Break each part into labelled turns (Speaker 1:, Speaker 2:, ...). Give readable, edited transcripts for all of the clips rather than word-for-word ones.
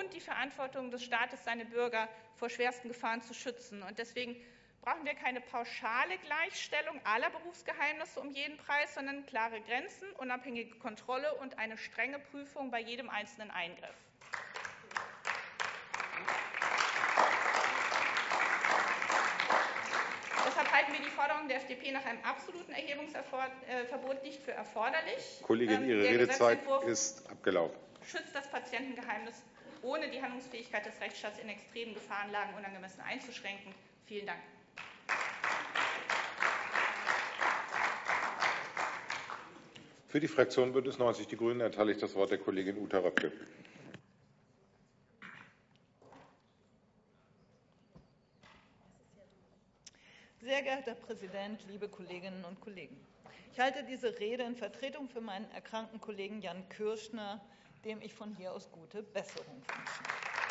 Speaker 1: und die Verantwortung des Staates, seine Bürger vor schwersten Gefahren zu schützen. Und deswegen brauchen wir keine pauschale Gleichstellung aller Berufsgeheimnisse um jeden Preis, sondern klare Grenzen, unabhängige Kontrolle und eine strenge Prüfung bei jedem einzelnen Eingriff. Deshalb halten wir die Forderung der FDP nach einem absoluten Erhebungsverbot nicht für erforderlich.
Speaker 2: Kollegin, Ihre Redezeit ist abgelaufen.
Speaker 1: Schützt das Patientengeheimnis, ohne die Handlungsfähigkeit des Rechtsstaats in extremen Gefahrenlagen unangemessen einzuschränken. Vielen Dank.
Speaker 2: Für die Fraktion Bündnis 90 Die Grünen erteile ich das Wort der Kollegin Uta Röpke.
Speaker 3: Sehr geehrter Herr Präsident, liebe Kolleginnen und Kollegen! Ich halte diese Rede in Vertretung für meinen erkrankten Kollegen Jan Kürschner, dem ich von hier aus gute Besserung wünsche.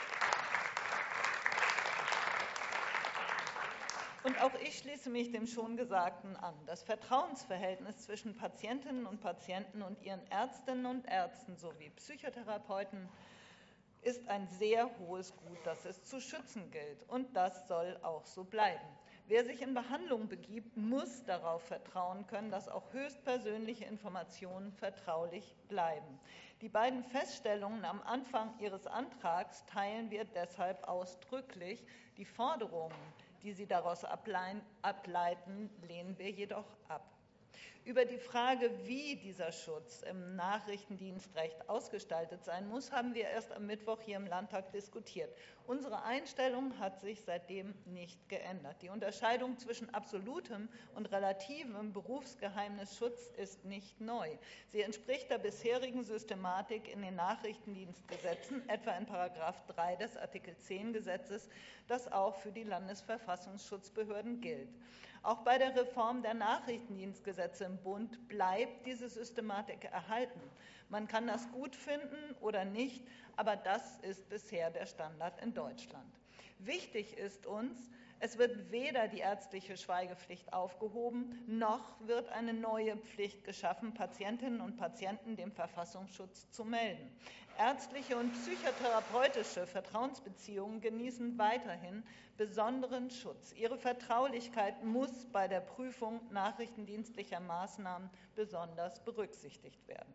Speaker 3: Und auch ich schließe mich dem schon Gesagten an. Das Vertrauensverhältnis zwischen Patientinnen und Patienten und ihren Ärztinnen und Ärzten sowie Psychotherapeuten ist ein sehr hohes Gut, das es zu schützen gilt. Und das soll auch so bleiben. Wer sich in Behandlung begibt, muss darauf vertrauen können, dass auch höchstpersönliche Informationen vertraulich bleiben. Die beiden Feststellungen am Anfang Ihres Antrags teilen wir deshalb ausdrücklich. Die Forderungen, die Sie daraus ableiten, lehnen wir jedoch ab. Über die Frage, wie dieser Schutz im Nachrichtendienstrecht ausgestaltet sein muss, haben wir erst am Mittwoch hier im Landtag diskutiert. Unsere Einstellung hat sich seitdem nicht geändert. Die Unterscheidung zwischen absolutem und relativem Berufsgeheimnisschutz ist nicht neu. Sie entspricht der bisherigen Systematik in den Nachrichtendienstgesetzen, etwa in § 3 des Artikel 10 Gesetzes, das auch für die Landesverfassungsschutzbehörden gilt. Auch bei der Reform der Nachrichtendienstgesetze im Bund bleibt diese Systematik erhalten. Man kann das gut finden oder nicht, aber das ist bisher der Standard in Deutschland. Wichtig ist uns, es wird weder die ärztliche Schweigepflicht aufgehoben, noch wird eine neue Pflicht geschaffen, Patientinnen und Patienten dem Verfassungsschutz zu melden. Ärztliche und psychotherapeutische Vertrauensbeziehungen genießen weiterhin besonderen Schutz. Ihre Vertraulichkeit muss bei der Prüfung nachrichtendienstlicher Maßnahmen besonders berücksichtigt werden.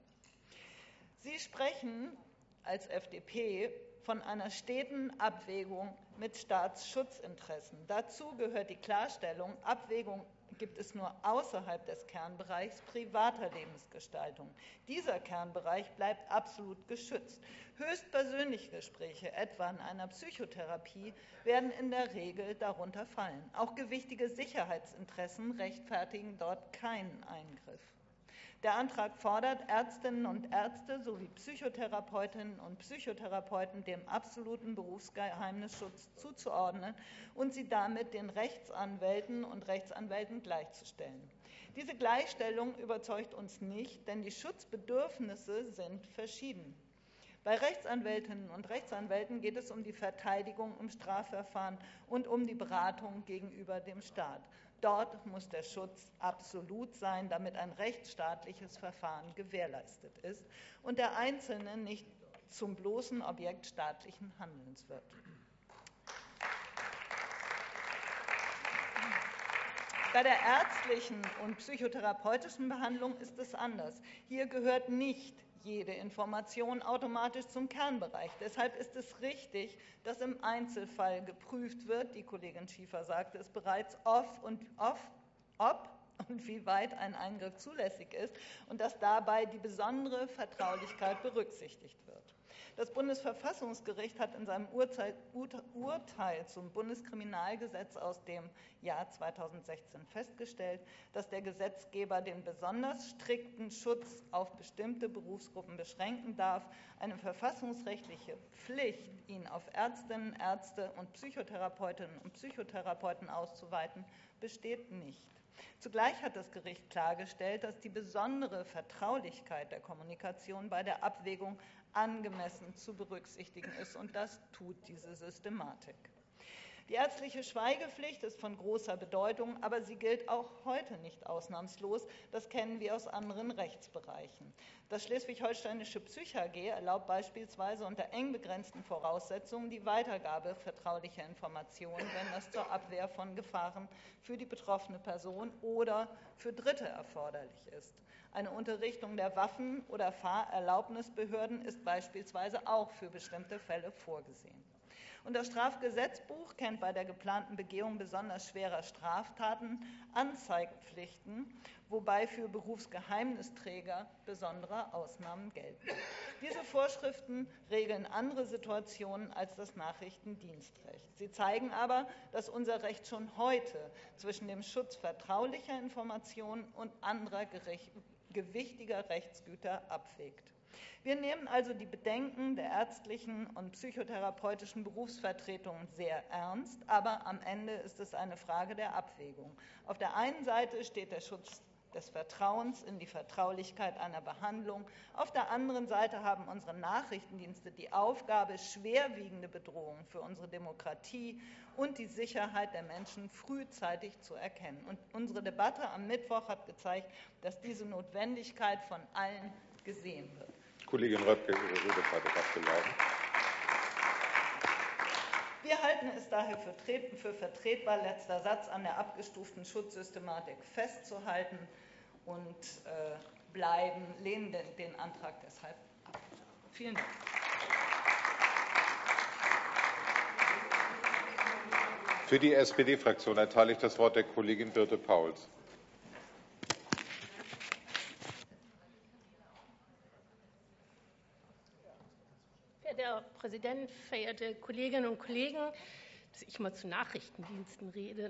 Speaker 3: Sie sprechen als FDP von einer steten Abwägung mit Staatsschutzinteressen. Dazu gehört die Klarstellung, Abwägung gibt es nur außerhalb des Kernbereichs privater Lebensgestaltung. Dieser Kernbereich bleibt absolut geschützt. Höchstpersönliche Gespräche, etwa in einer Psychotherapie, werden in der Regel darunter fallen. Auch gewichtige Sicherheitsinteressen rechtfertigen dort keinen Eingriff. Der Antrag fordert, Ärztinnen und Ärzte sowie Psychotherapeutinnen und Psychotherapeuten dem absoluten Berufsgeheimnisschutz zuzuordnen und sie damit den Rechtsanwälten und Rechtsanwälten gleichzustellen. Diese Gleichstellung überzeugt uns nicht, denn die Schutzbedürfnisse sind verschieden. Bei Rechtsanwältinnen und Rechtsanwälten geht es um die Verteidigung im Strafverfahren und um die Beratung gegenüber dem Staat. Dort muss der Schutz absolut sein, damit ein rechtsstaatliches Verfahren gewährleistet ist und der Einzelne nicht zum bloßen Objekt staatlichen Handelns wird. Bei der ärztlichen und psychotherapeutischen Behandlung ist es anders. Hier gehört nicht jede Information automatisch zum Kernbereich. Deshalb ist es richtig, dass im Einzelfall geprüft wird, die Kollegin Schiefer sagte es bereits, ob und wie weit ein Eingriff zulässig ist und dass dabei die besondere Vertraulichkeit berücksichtigt wird. Das Bundesverfassungsgericht hat in seinem Urteil zum Bundeskriminalgesetz aus dem Jahr 2016 festgestellt, dass der Gesetzgeber den besonders strikten Schutz auf bestimmte Berufsgruppen beschränken darf. Eine verfassungsrechtliche Pflicht, ihn auf Ärztinnen, Ärzte und Psychotherapeutinnen und Psychotherapeuten auszuweiten, besteht nicht. Zugleich hat das Gericht klargestellt, dass die besondere Vertraulichkeit der Kommunikation bei der Abwägung angemessen zu berücksichtigen ist, und das tut diese Systematik. Die ärztliche Schweigepflicht ist von großer Bedeutung, aber sie gilt auch heute nicht ausnahmslos. Das kennen wir aus anderen Rechtsbereichen. Das Schleswig-Holsteinische Psych-AG erlaubt beispielsweise unter eng begrenzten Voraussetzungen die Weitergabe vertraulicher Informationen, wenn das zur Abwehr von Gefahren für die betroffene Person oder für Dritte erforderlich ist. Eine Unterrichtung der Waffen- oder Fahrerlaubnisbehörden ist beispielsweise auch für bestimmte Fälle vorgesehen. Und das Strafgesetzbuch kennt bei der geplanten Begehung besonders schwerer Straftaten Anzeigepflichten, wobei für Berufsgeheimnisträger besondere Ausnahmen gelten. Diese Vorschriften regeln andere Situationen als das Nachrichtendienstrecht. Sie zeigen aber, dass unser Recht schon heute zwischen dem Schutz vertraulicher Informationen und anderer gewichtiger Rechtsgüter abwägt. Wir nehmen also die Bedenken der ärztlichen und psychotherapeutischen Berufsvertretungen sehr ernst, aber am Ende ist es eine Frage der Abwägung. Auf der einen Seite steht der Schutz des Vertrauens in die Vertraulichkeit einer Behandlung. Auf der anderen Seite haben unsere Nachrichtendienste die Aufgabe, schwerwiegende Bedrohungen für unsere Demokratie und die Sicherheit der Menschen frühzeitig zu erkennen. Und unsere Debatte am Mittwoch hat gezeigt, dass diese Notwendigkeit von allen gesehen wird.
Speaker 2: Kollegin Röpke, Ihre Redezeit ist abgelaufen.
Speaker 3: Wir halten es daher für vertretbar, letzter Satz, an der abgestuften Schutzsystematik festzuhalten und lehnen den Antrag deshalb ab. Vielen Dank.
Speaker 2: Für die SPD-Fraktion erteile ich das Wort der Kollegin Birte Pauls.
Speaker 4: Herr Präsident, verehrte Kolleginnen und Kollegen, dass ich mal zu Nachrichtendiensten rede.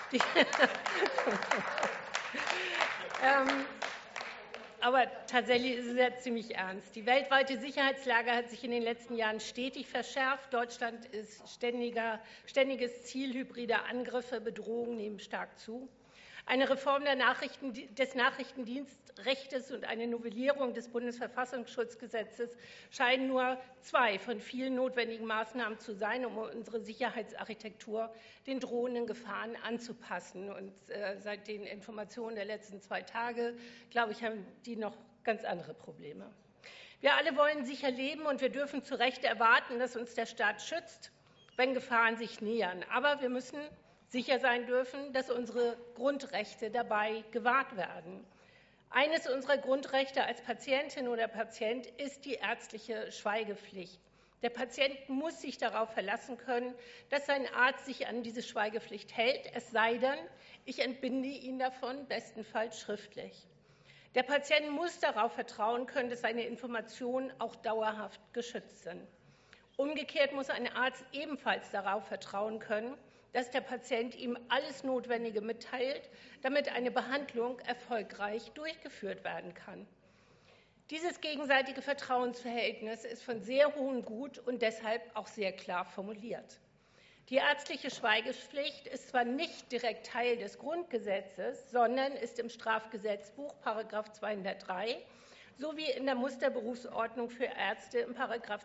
Speaker 4: Aber tatsächlich ist es ja ziemlich ernst. Die weltweite Sicherheitslage hat sich in den letzten Jahren stetig verschärft. Deutschland ist ständiges Ziel hybrider Angriffe, Bedrohungen nehmen stark zu. Eine Reform des Nachrichtendienstrechtes und eine Novellierung des Bundesverfassungsschutzgesetzes scheinen nur zwei von vielen notwendigen Maßnahmen zu sein, um unsere Sicherheitsarchitektur den drohenden Gefahren anzupassen. Und seit den Informationen der letzten 2 Tage, glaube ich, haben die noch ganz andere Probleme. Wir alle wollen sicher leben und wir dürfen zu Recht erwarten, dass uns der Staat schützt, wenn Gefahren sich nähern. Aber wir müssen sicher sein dürfen, dass unsere Grundrechte dabei gewahrt werden. Eines unserer Grundrechte als Patientin oder Patient ist die ärztliche Schweigepflicht. Der Patient muss sich darauf verlassen können, dass sein Arzt sich an diese Schweigepflicht hält, es sei denn, ich entbinde ihn davon, bestenfalls schriftlich. Der Patient muss darauf vertrauen können, dass seine Informationen auch dauerhaft geschützt sind. Umgekehrt muss ein Arzt ebenfalls darauf vertrauen können, dass der Patient ihm alles Notwendige mitteilt, damit eine Behandlung erfolgreich durchgeführt werden kann. Dieses gegenseitige Vertrauensverhältnis ist von sehr hohem Gut und deshalb auch sehr klar formuliert. Die ärztliche Schweigepflicht ist zwar nicht direkt Teil des Grundgesetzes, sondern ist im Strafgesetzbuch § 203 sowie in der Musterberufsordnung für Ärzte im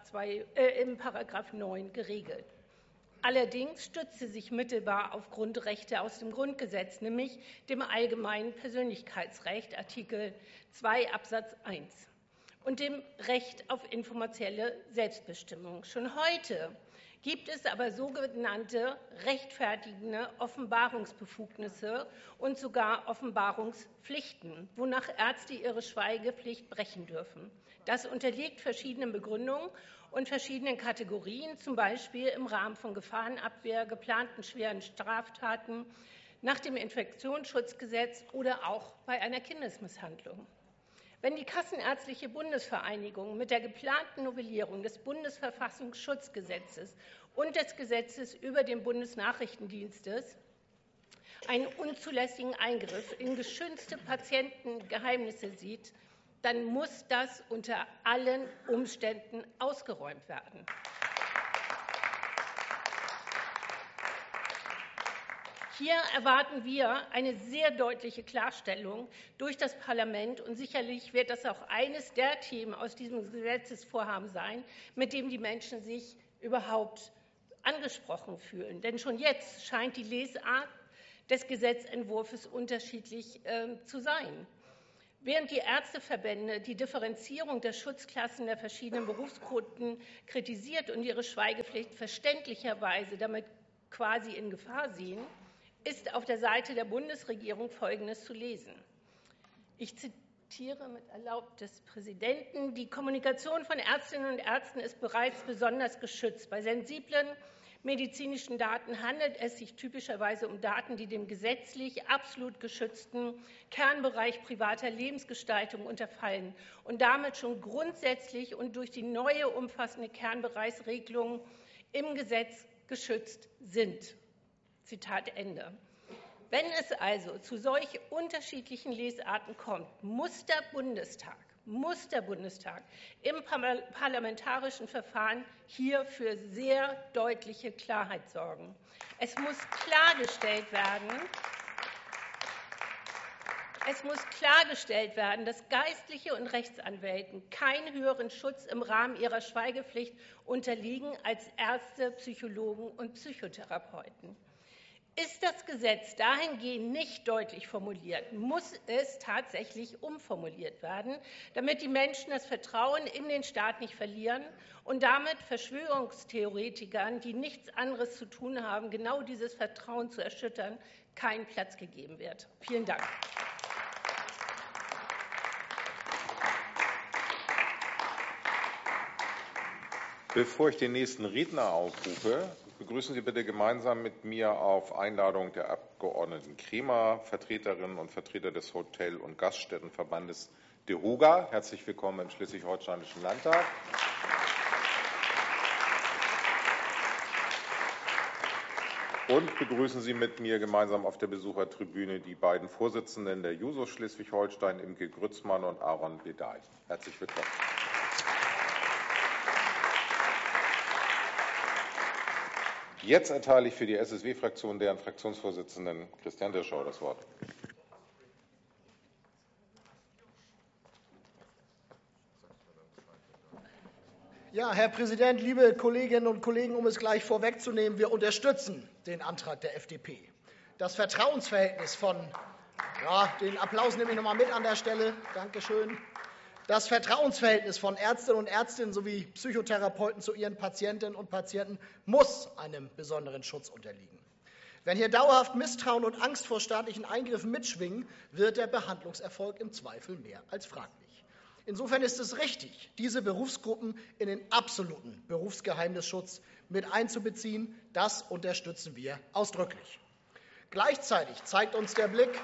Speaker 4: § 9 geregelt. Allerdings stützt sie sich mittelbar auf Grundrechte aus dem Grundgesetz, nämlich dem Allgemeinen Persönlichkeitsrecht, Artikel 2 Absatz 1, und dem Recht auf informationelle Selbstbestimmung. Schon heute gibt es aber sogenannte rechtfertigende Offenbarungsbefugnisse und sogar Offenbarungspflichten, wonach Ärzte ihre Schweigepflicht brechen dürfen. Das unterliegt verschiedenen Begründungen und verschiedenen Kategorien, zum Beispiel im Rahmen von Gefahrenabwehr, geplanten schweren Straftaten, nach dem Infektionsschutzgesetz oder auch bei einer Kindesmisshandlung. Wenn die Kassenärztliche Bundesvereinigung mit der geplanten Novellierung des Bundesverfassungsschutzgesetzes und des Gesetzes über den Bundesnachrichtendienstes einen unzulässigen Eingriff in geschützte Patientengeheimnisse sieht, dann muss das unter allen Umständen ausgeräumt werden. Hier erwarten wir eine sehr deutliche Klarstellung durch das Parlament, und sicherlich wird das auch eines der Themen aus diesem Gesetzesvorhaben sein, mit dem die Menschen sich überhaupt angesprochen fühlen. Denn schon jetzt scheint die Lesart des Gesetzentwurfs unterschiedlich zu sein. Während die Ärzteverbände die Differenzierung der Schutzklassen der verschiedenen Berufsgruppen kritisiert und ihre Schweigepflicht verständlicherweise damit quasi in Gefahr sehen, ist auf der Seite der Bundesregierung Folgendes zu lesen. Ich zitiere mit Erlaubnis des Präsidenten: Die Kommunikation von Ärztinnen und Ärzten ist bereits besonders geschützt. Bei sensiblen medizinischen Daten handelt es sich typischerweise um Daten, die dem gesetzlich absolut geschützten Kernbereich privater Lebensgestaltung unterfallen und damit schon grundsätzlich und durch die neue umfassende Kernbereichsregelung im Gesetz geschützt sind. Zitat Ende. Wenn es also zu solch unterschiedlichen Lesarten kommt, muss der Bundestag im parlamentarischen Verfahren hier für sehr deutliche Klarheit sorgen. Es muss klargestellt werden, dass Geistliche und Rechtsanwälten keinen höheren Schutz im Rahmen ihrer Schweigepflicht unterliegen als Ärzte, Psychologen und Psychotherapeuten. Ist das Gesetz dahingehend nicht deutlich formuliert, muss es tatsächlich umformuliert werden, damit die Menschen das Vertrauen in den Staat nicht verlieren und damit Verschwörungstheoretikern, die nichts anderes zu tun haben, genau dieses Vertrauen zu erschüttern, kein Platz gegeben wird. Vielen Dank.
Speaker 2: Bevor ich den nächsten Redner aufrufe, begrüßen Sie bitte gemeinsam mit mir auf Einladung der Abgeordneten Kremer Vertreterinnen und Vertreter des Hotel- und Gaststättenverbandes DEHOGA. Herzlich willkommen im Schleswig-Holsteinischen Landtag. Und begrüßen Sie mit mir gemeinsam auf der Besuchertribüne die beiden Vorsitzenden der Jusos Schleswig-Holstein, Imke Grützmann und Aaron Bedai. Herzlich willkommen. Jetzt erteile ich für die SSW-Fraktion deren Fraktionsvorsitzenden Christian Dirschauer das Wort.
Speaker 5: Ja, Herr Präsident, liebe Kolleginnen und Kollegen, um es gleich vorwegzunehmen, wir unterstützen den Antrag der FDP. Das Vertrauensverhältnis von, den Applaus nehme ich noch mal mit an der Stelle, Dankeschön. Das Vertrauensverhältnis von Ärztinnen und Ärztinnen sowie Psychotherapeuten zu ihren Patientinnen und Patienten muss einem besonderen Schutz unterliegen. Wenn hier dauerhaft Misstrauen und Angst vor staatlichen Eingriffen mitschwingen, wird der Behandlungserfolg im Zweifel mehr als fraglich. Insofern ist es richtig, diese Berufsgruppen in den absoluten Berufsgeheimnisschutz mit einzubeziehen. Das unterstützen wir ausdrücklich. Gleichzeitig zeigt uns der Blick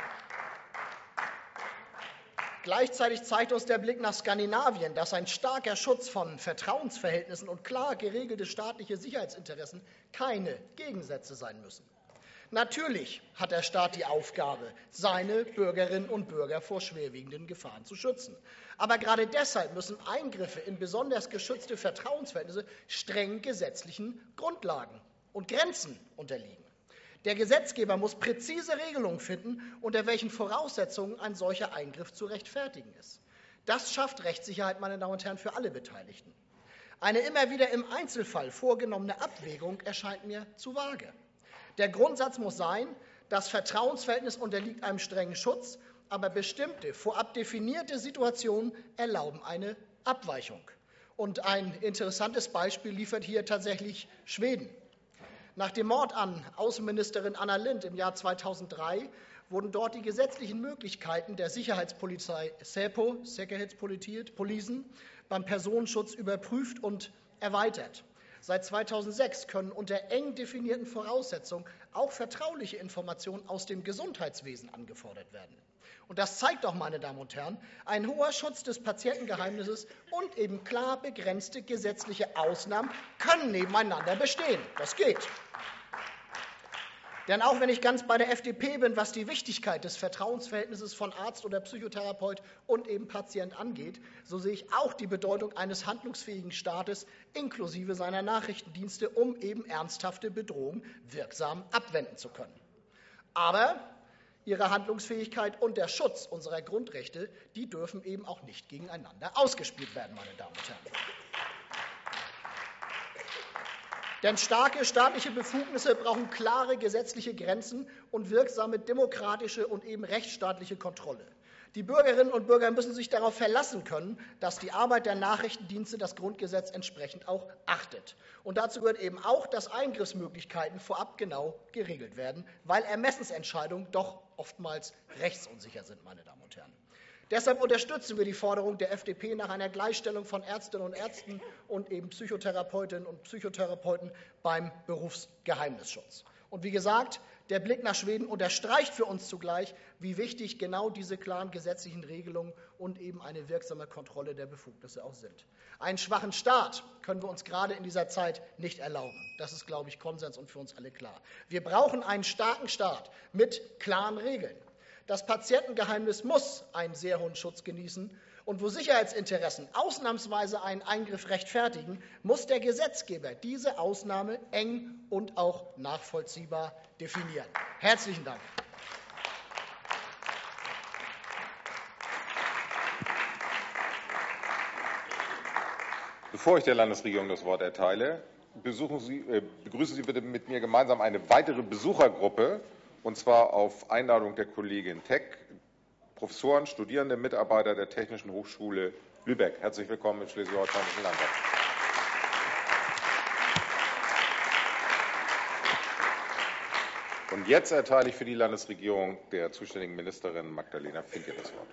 Speaker 5: nach Skandinavien, dass ein starker Schutz von Vertrauensverhältnissen und klar geregelte staatliche Sicherheitsinteressen keine Gegensätze sein müssen. Natürlich hat der Staat die Aufgabe, seine Bürgerinnen und Bürger vor schwerwiegenden Gefahren zu schützen. Aber gerade deshalb müssen Eingriffe in besonders geschützte Vertrauensverhältnisse strengen gesetzlichen Grundlagen und Grenzen unterliegen. Der Gesetzgeber muss präzise Regelungen finden, unter welchen Voraussetzungen ein solcher Eingriff zu rechtfertigen ist. Das schafft Rechtssicherheit, meine Damen und Herren, für alle Beteiligten. Eine immer wieder im Einzelfall vorgenommene Abwägung erscheint mir zu vage. Der Grundsatz muss sein, das Vertrauensverhältnis unterliegt einem strengen Schutz, aber bestimmte, vorab definierte Situationen erlauben eine Abweichung. Und ein interessantes Beispiel liefert hier tatsächlich Schweden. Nach dem Mord an Außenministerin Anna Lindh im Jahr 2003 wurden dort die gesetzlichen Möglichkeiten der Sicherheitspolizei SÄPO, Säkerhetspolisen, beim Personenschutz überprüft und erweitert. Seit 2006 können unter eng definierten Voraussetzungen auch vertrauliche Informationen aus dem Gesundheitswesen angefordert werden. Und das zeigt doch, meine Damen und Herren, ein hoher Schutz des Patientengeheimnisses und eben klar begrenzte gesetzliche Ausnahmen können nebeneinander bestehen. Das geht. Denn auch wenn ich ganz bei der FDP bin, was die Wichtigkeit des Vertrauensverhältnisses von Arzt oder Psychotherapeut und eben Patient angeht, so sehe ich auch die Bedeutung eines handlungsfähigen Staates inklusive seiner Nachrichtendienste, um eben ernsthafte Bedrohungen wirksam abwenden zu können. Aber ihre Handlungsfähigkeit und der Schutz unserer Grundrechte, die dürfen eben auch nicht gegeneinander ausgespielt werden, meine Damen und Herren. Denn starke staatliche Befugnisse brauchen klare gesetzliche Grenzen und wirksame demokratische und eben rechtsstaatliche Kontrolle. Die Bürgerinnen und Bürger müssen sich darauf verlassen können, dass die Arbeit der Nachrichtendienste das Grundgesetz entsprechend auch achtet. Und dazu gehört eben auch, dass Eingriffsmöglichkeiten vorab genau geregelt werden, weil Ermessensentscheidungen doch oftmals rechtsunsicher sind, meine Damen und Herren. Deshalb unterstützen wir die Forderung der FDP nach einer Gleichstellung von Ärztinnen und Ärzten und eben Psychotherapeutinnen und Psychotherapeuten beim Berufsgeheimnisschutz. Und wie gesagt, der Blick nach Schweden unterstreicht für uns zugleich, wie wichtig genau diese klaren gesetzlichen Regelungen und eben eine wirksame Kontrolle der Befugnisse auch sind. Einen schwachen Staat können wir uns gerade in dieser Zeit nicht erlauben. Das ist, glaube ich, Konsens und für uns alle klar. Wir brauchen einen starken Staat mit klaren Regeln. Das Patientengeheimnis muss einen sehr hohen Schutz genießen. Und wo Sicherheitsinteressen ausnahmsweise einen Eingriff rechtfertigen, muss der Gesetzgeber diese Ausnahme eng und auch nachvollziehbar definieren. Herzlichen Dank.
Speaker 2: Bevor ich der Landesregierung das Wort erteile, begrüßen Sie bitte mit mir gemeinsam eine weitere Besuchergruppe, und zwar auf Einladung der Kollegin Teck, Professoren, Studierende, Mitarbeiter der Technischen Hochschule Lübeck. Herzlich willkommen im Schleswig-Holsteinischen Landtag. Und jetzt erteile ich für die Landesregierung der zuständigen Ministerin Magdalena Findke das Wort.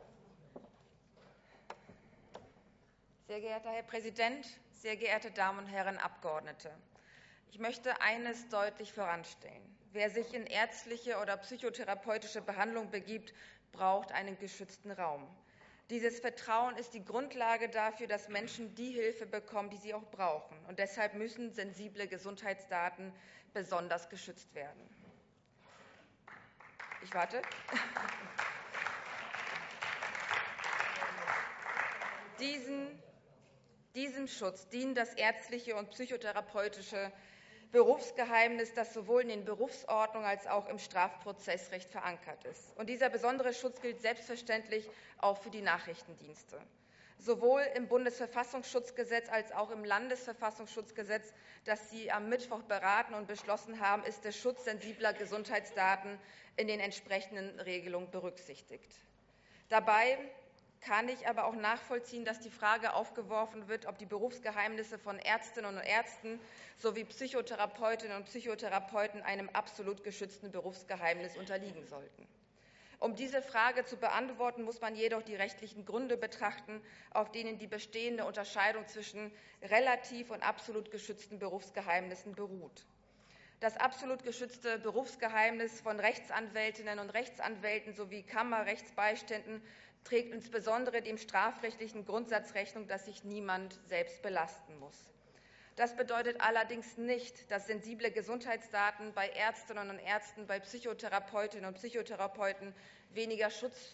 Speaker 6: Sehr geehrter Herr Präsident, sehr geehrte Damen und Herren Abgeordnete! Ich möchte eines deutlich voranstellen. Wer sich in ärztliche oder psychotherapeutische Behandlung begibt, braucht einen geschützten Raum. Dieses Vertrauen ist die Grundlage dafür, dass Menschen die Hilfe bekommen, die sie auch brauchen. Und deshalb müssen sensible Gesundheitsdaten besonders geschützt werden. Ich warte. Diesem Schutz dienen das ärztliche und psychotherapeutische Berufsgeheimnis, das sowohl in den Berufsordnungen als auch im Strafprozessrecht verankert ist. Und dieser besondere Schutz gilt selbstverständlich auch für die Nachrichtendienste. Sowohl im Bundesverfassungsschutzgesetz als auch im Landesverfassungsschutzgesetz, das Sie am Mittwoch beraten und beschlossen haben, ist der Schutz sensibler Gesundheitsdaten in den entsprechenden Regelungen berücksichtigt. Dabei kann ich aber auch nachvollziehen, dass die Frage aufgeworfen wird, ob die Berufsgeheimnisse von Ärztinnen und Ärzten sowie Psychotherapeutinnen und Psychotherapeuten einem absolut geschützten Berufsgeheimnis unterliegen sollten. Um diese Frage zu beantworten, muss man jedoch die rechtlichen Gründe betrachten, auf denen die bestehende Unterscheidung zwischen relativ und absolut geschützten Berufsgeheimnissen beruht. Das absolut geschützte Berufsgeheimnis von Rechtsanwältinnen und Rechtsanwälten sowie Kammerrechtsbeiständen trägt insbesondere dem strafrechtlichen Grundsatz Rechnung, dass sich niemand selbst belasten muss. Das bedeutet allerdings nicht, dass sensible Gesundheitsdaten bei Ärztinnen und Ärzten, bei Psychotherapeutinnen und Psychotherapeuten weniger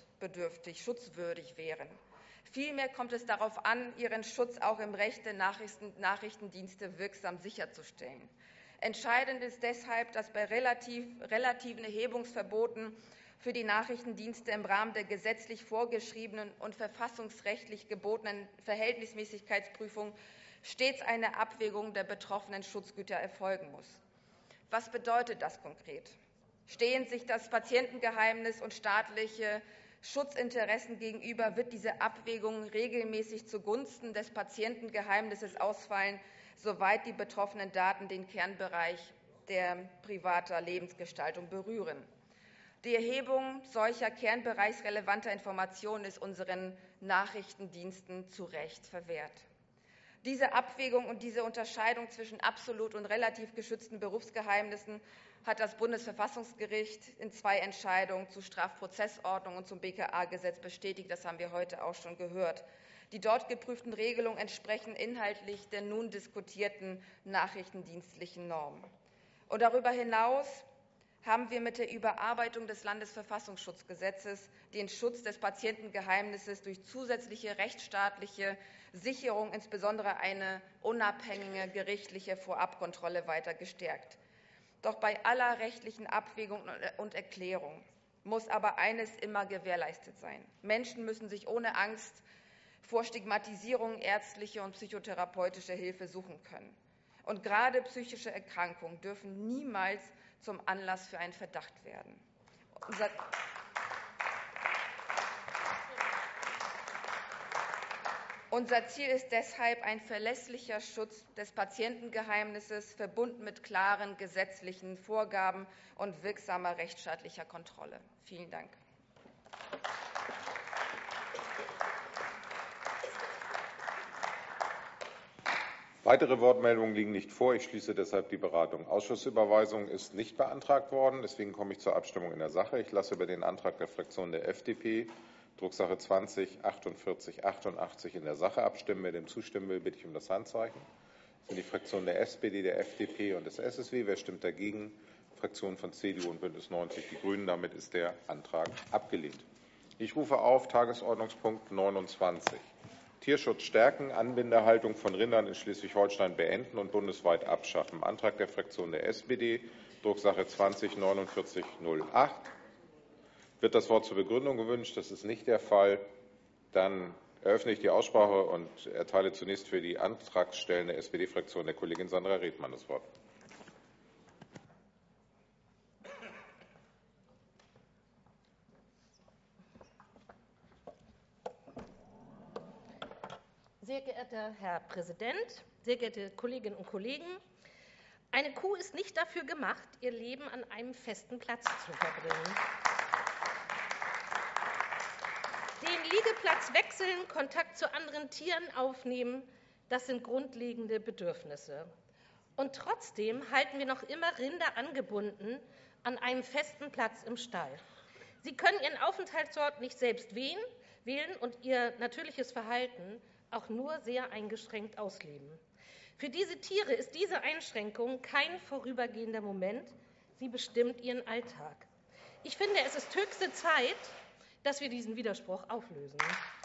Speaker 6: schutzwürdig wären. Vielmehr kommt es darauf an, ihren Schutz auch im Recht der Nachrichtendienste wirksam sicherzustellen. Entscheidend ist deshalb, dass bei relativen Erhebungsverboten für die Nachrichtendienste im Rahmen der gesetzlich vorgeschriebenen und verfassungsrechtlich gebotenen Verhältnismäßigkeitsprüfung stets eine Abwägung der betroffenen Schutzgüter erfolgen muss. Was bedeutet das konkret? Stehen sich das Patientengeheimnis und staatliche Schutzinteressen gegenüber, wird diese Abwägung regelmäßig zugunsten des Patientengeheimnisses ausfallen, soweit die betroffenen Daten den Kernbereich der privater Lebensgestaltung berühren. Die Erhebung solcher kernbereichsrelevanter Informationen ist unseren Nachrichtendiensten zu Recht verwehrt. Diese Abwägung und diese Unterscheidung zwischen absolut und relativ geschützten Berufsgeheimnissen hat das Bundesverfassungsgericht in 2 Entscheidungen zur Strafprozessordnung und zum BKA-Gesetz bestätigt. Das haben wir heute auch schon gehört. Die dort geprüften Regelungen entsprechen inhaltlich der nun diskutierten nachrichtendienstlichen Normen. Und darüber hinaus haben wir mit der Überarbeitung des Landesverfassungsschutzgesetzes den Schutz des Patientengeheimnisses durch zusätzliche rechtsstaatliche Sicherung, insbesondere eine unabhängige gerichtliche Vorabkontrolle, weiter gestärkt. Doch bei aller rechtlichen Abwägung und Erklärung muss aber eines immer gewährleistet sein. Menschen müssen sich ohne Angst vor Stigmatisierung ärztliche und psychotherapeutische Hilfe suchen können. Und gerade psychische Erkrankungen dürfen niemals zum Anlass für einen Verdacht werden. Unser Ziel ist deshalb ein verlässlicher Schutz des Patientengeheimnisses, verbunden mit klaren gesetzlichen Vorgaben und wirksamer rechtsstaatlicher Kontrolle. Vielen Dank.
Speaker 2: Weitere Wortmeldungen liegen nicht vor. Ich schließe deshalb die Beratung. Ausschussüberweisung ist nicht beantragt worden. Deswegen komme ich zur Abstimmung in der Sache. Ich lasse über den Antrag der Fraktion der FDP, Drucksache 20-4888, in der Sache abstimmen. Wer dem zustimmen will, bitte ich um das Handzeichen. Das sind die Fraktionen der SPD, der FDP und des SSW. Wer stimmt dagegen? Fraktionen von CDU und Bündnis 90 Die Grünen. Damit ist der Antrag abgelehnt. Ich rufe auf Tagesordnungspunkt 29. Tierschutz stärken, Anbindehaltung von Rindern in Schleswig-Holstein beenden und bundesweit abschaffen. Antrag der Fraktion der SPD, Drucksache 20-4908. Wird das Wort zur Begründung gewünscht? Das ist nicht der Fall. Dann eröffne ich die Aussprache und erteile zunächst für die antragstellende SPD-Fraktion der Kollegin Sandra Redmann das Wort.
Speaker 4: Sehr geehrter Herr Präsident, sehr geehrte Kolleginnen und Kollegen! Eine Kuh ist nicht dafür gemacht, ihr Leben an einem festen Platz zu verbringen. Den Liegeplatz wechseln, Kontakt zu anderen Tieren aufnehmen, das sind grundlegende Bedürfnisse. Und trotzdem halten wir noch immer Rinder angebunden an einem festen Platz im Stall. Sie können ihren Aufenthaltsort nicht selbst wählen und ihr natürliches Verhalten auch nur sehr eingeschränkt ausleben. Für diese Tiere ist diese Einschränkung kein vorübergehender Moment, sie bestimmt ihren Alltag. Ich finde, es ist höchste Zeit, dass wir diesen Widerspruch auflösen.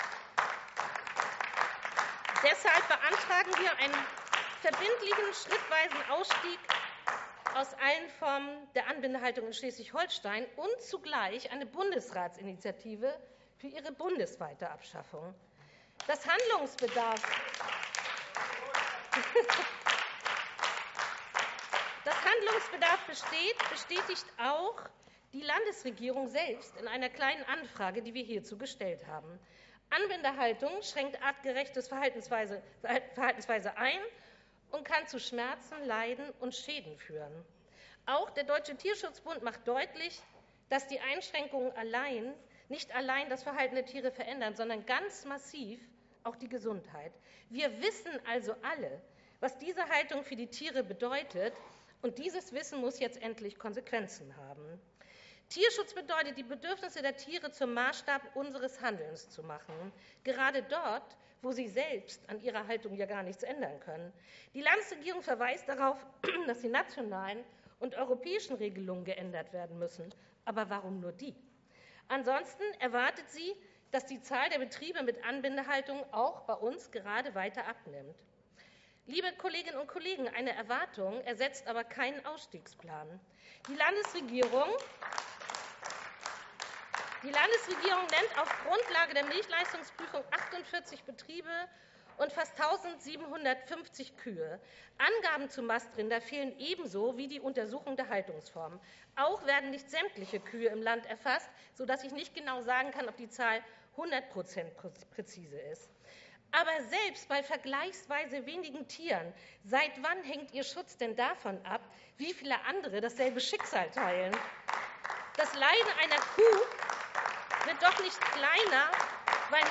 Speaker 4: Deshalb beantragen wir einen verbindlichen, schrittweisen Ausstieg aus allen Formen der Anbindehaltung in Schleswig-Holstein und zugleich eine Bundesratsinitiative für ihre bundesweite Abschaffung. Das Handlungsbedarf besteht, bestätigt auch die Landesregierung selbst in einer kleinen Anfrage, die wir hierzu gestellt haben. Anbindehaltung schränkt artgerechte Verhaltensweise ein und kann zu Schmerzen, Leiden und Schäden führen. Auch der Deutsche Tierschutzbund macht deutlich, dass die Einschränkungen nicht allein das Verhalten der Tiere verändern, sondern ganz massiv auch die Gesundheit. Wir wissen also alle, was diese Haltung für die Tiere bedeutet, und dieses Wissen muss jetzt endlich Konsequenzen haben. Tierschutz bedeutet, die Bedürfnisse der Tiere zum Maßstab unseres Handelns zu machen, gerade dort, wo sie selbst an ihrer Haltung ja gar nichts ändern können. Die Landesregierung verweist darauf, dass die nationalen und europäischen Regelungen geändert werden müssen. Aber warum nur die? Ansonsten erwartet sie, dass die Zahl der Betriebe mit Anbindehaltung auch bei uns gerade weiter abnimmt. Liebe Kolleginnen und Kollegen, eine Erwartung ersetzt aber keinen Ausstiegsplan. Die Landesregierung nennt auf Grundlage der Milchleistungsprüfung 48 Betriebe und fast 1750 Kühe. Angaben zu Mastrinder fehlen ebenso wie die Untersuchung der Haltungsformen. Auch werden nicht sämtliche Kühe im Land erfasst, sodass ich nicht genau sagen kann, ob die Zahl 100% präzise ist. Aber selbst bei vergleichsweise wenigen Tieren, seit wann hängt Ihr Schutz denn davon ab, wie viele andere dasselbe Schicksal teilen? Das Leiden einer Kuh wird doch nicht kleiner, weil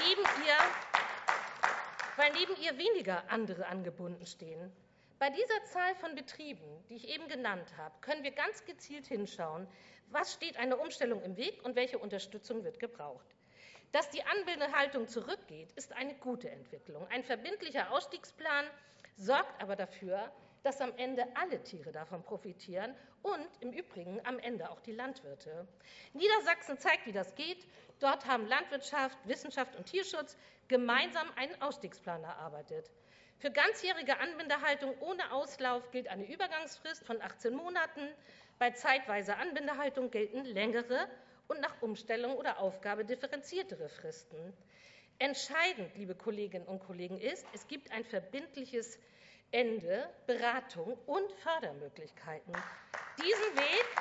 Speaker 4: neben ihr weniger andere angebunden stehen. Bei dieser Zahl von Betrieben, die ich eben genannt habe, können wir ganz gezielt hinschauen, was steht einer Umstellung im Weg und welche Unterstützung wird gebraucht. Dass die Anbindehaltung zurückgeht, ist eine gute Entwicklung. Ein verbindlicher Ausstiegsplan sorgt aber dafür, dass am Ende alle Tiere davon profitieren und im Übrigen am Ende auch die Landwirte. Niedersachsen zeigt, wie das geht. Dort haben Landwirtschaft, Wissenschaft und Tierschutz gemeinsam einen Ausstiegsplan erarbeitet. Für ganzjährige Anbindehaltung ohne Auslauf gilt eine Übergangsfrist von 18 Monaten. Bei zeitweiser Anbindehaltung gelten längere und nach Umstellung oder Aufgabe differenziertere Fristen. Entscheidend, liebe Kolleginnen und Kollegen, ist, es gibt ein verbindliches Ende Beratung und Fördermöglichkeiten. Diesen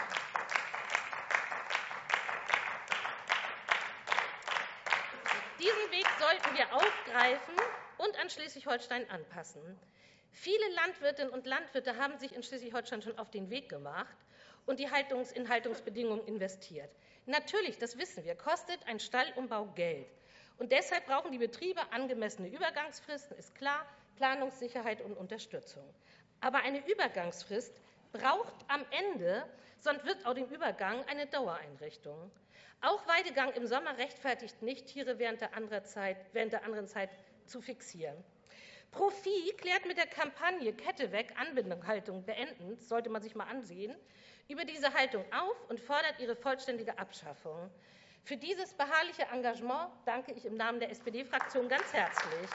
Speaker 4: Weg sollten wir aufgreifen und an Schleswig-Holstein anpassen. Viele Landwirtinnen und Landwirte haben sich in Schleswig-Holstein schon auf den Weg gemacht und in Haltungsbedingungen investiert. Natürlich, das wissen wir, kostet ein Stallumbau Geld. Und deshalb brauchen die Betriebe angemessene Übergangsfristen, ist klar, Planungssicherheit und Unterstützung. Aber eine Übergangsfrist braucht am Ende, sonst wird auch im Übergang eine Dauereinrichtung. Auch Weidegang im Sommer rechtfertigt nicht, Tiere während der anderen Zeit zu fixieren. Profi klärt mit der Kampagne Kette weg, Anbindungshaltung beenden, sollte man sich mal ansehen, über diese Haltung auf und fordert ihre vollständige Abschaffung. Für dieses beharrliche Engagement danke ich im Namen der SPD-Fraktion ganz herzlich.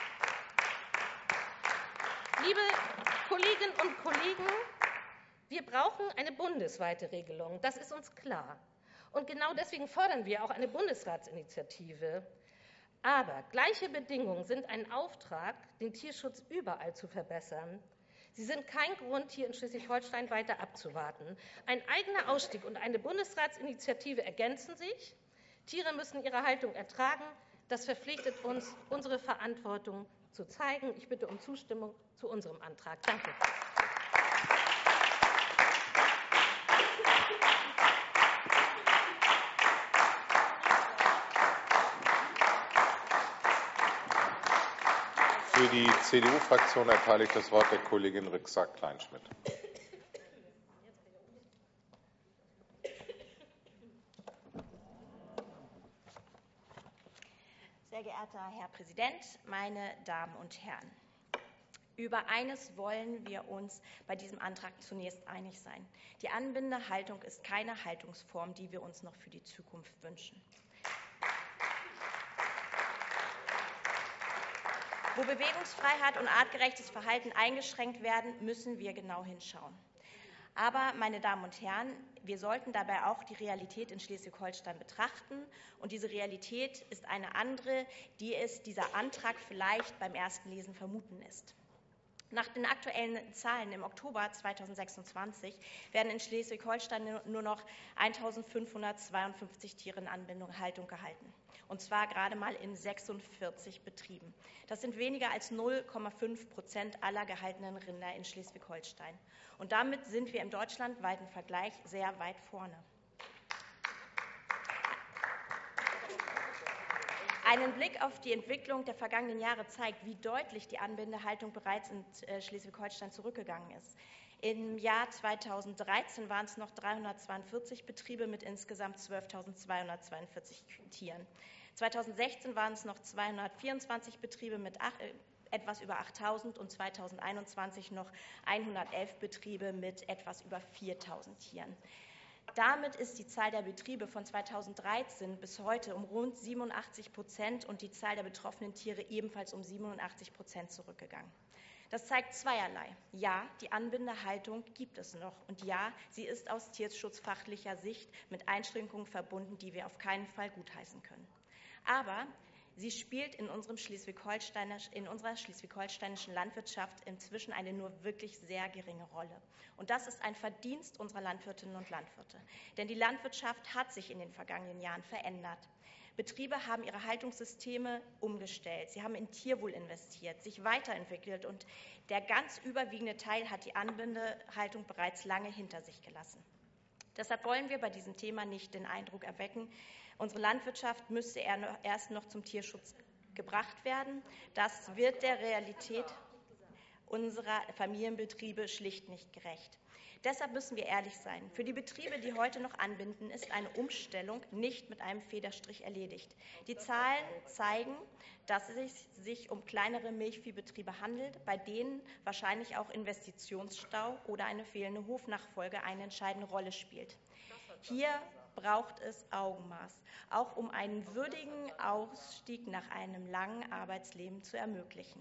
Speaker 4: Liebe Kolleginnen und Kollegen, wir brauchen eine bundesweite Regelung, das ist uns klar. Und genau deswegen fordern wir auch eine Bundesratsinitiative. Aber gleiche Bedingungen sind ein Auftrag, den Tierschutz überall zu verbessern. Sie sind kein Grund, hier in Schleswig-Holstein weiter abzuwarten. Ein eigener Ausstieg und eine Bundesratsinitiative ergänzen sich. Tiere müssen ihre Haltung ertragen. Das verpflichtet uns, unsere Verantwortung zu zeigen. Ich bitte um Zustimmung zu unserem Antrag. Danke.
Speaker 2: Für die CDU-Fraktion erteile ich das Wort der Kollegin Rixack-Kleinschmidt.
Speaker 7: Sehr geehrter Herr Präsident, meine Damen und Herren! Über eines wollen wir uns bei diesem Antrag zunächst einig sein. Die Anbindehaltung ist keine Haltungsform, die wir uns noch für die Zukunft wünschen. Wo Bewegungsfreiheit und artgerechtes Verhalten eingeschränkt werden, müssen wir genau hinschauen. Aber, meine Damen und Herren, wir sollten dabei auch die Realität in Schleswig-Holstein betrachten. Und diese Realität ist eine andere, die es dieser Antrag vielleicht beim ersten Lesen vermuten ist. Nach den aktuellen Zahlen im Oktober 2026 werden in Schleswig-Holstein nur noch 1.552 Tiere in Anbindehaltung gehalten. Und zwar gerade mal in 46 Betrieben. Das sind weniger als 0,5% aller gehaltenen Rinder in Schleswig-Holstein. Und damit sind wir im deutschlandweiten Vergleich sehr weit vorne. Einen Blick auf die Entwicklung der vergangenen Jahre zeigt, wie deutlich die Anbindehaltung bereits in Schleswig-Holstein zurückgegangen ist. Im Jahr 2013 waren es noch 342 Betriebe mit insgesamt 12.242 Tieren. 2016 waren es noch 224 Betriebe mit etwas über 8.000 und 2021 noch 111 Betriebe mit etwas über 4.000 Tieren. Damit ist die Zahl der Betriebe von 2013 bis heute um rund 87% und die Zahl der betroffenen Tiere ebenfalls um 87% zurückgegangen. Das zeigt zweierlei. Ja, die Anbindehaltung gibt es noch und ja, sie ist aus tierschutzfachlicher Sicht mit Einschränkungen verbunden, die wir auf keinen Fall gutheißen können. Aber sie spielt in unserer schleswig-holsteinischen Landwirtschaft inzwischen eine nur wirklich sehr geringe Rolle. Und das ist ein Verdienst unserer Landwirtinnen und Landwirte. Denn die Landwirtschaft hat sich in den vergangenen Jahren verändert. Betriebe haben ihre Haltungssysteme umgestellt. Sie haben in Tierwohl investiert, sich weiterentwickelt und der ganz überwiegende Teil hat die Anbindehaltung bereits lange hinter sich gelassen. Deshalb wollen wir bei diesem Thema nicht den Eindruck erwecken, unsere Landwirtschaft müsste erst noch zum Tierschutz gebracht werden. Das wird der Realität unserer Familienbetriebe schlicht nicht gerecht. Deshalb müssen wir ehrlich sein. Für die Betriebe, die heute noch anbinden, ist eine Umstellung nicht mit einem Federstrich erledigt. Die Zahlen zeigen, dass es sich um kleinere Milchviehbetriebe handelt, bei denen wahrscheinlich auch Investitionsstau oder eine fehlende Hofnachfolge eine entscheidende Rolle spielt. Hier braucht es Augenmaß, auch um einen würdigen Ausstieg nach einem langen Arbeitsleben zu ermöglichen.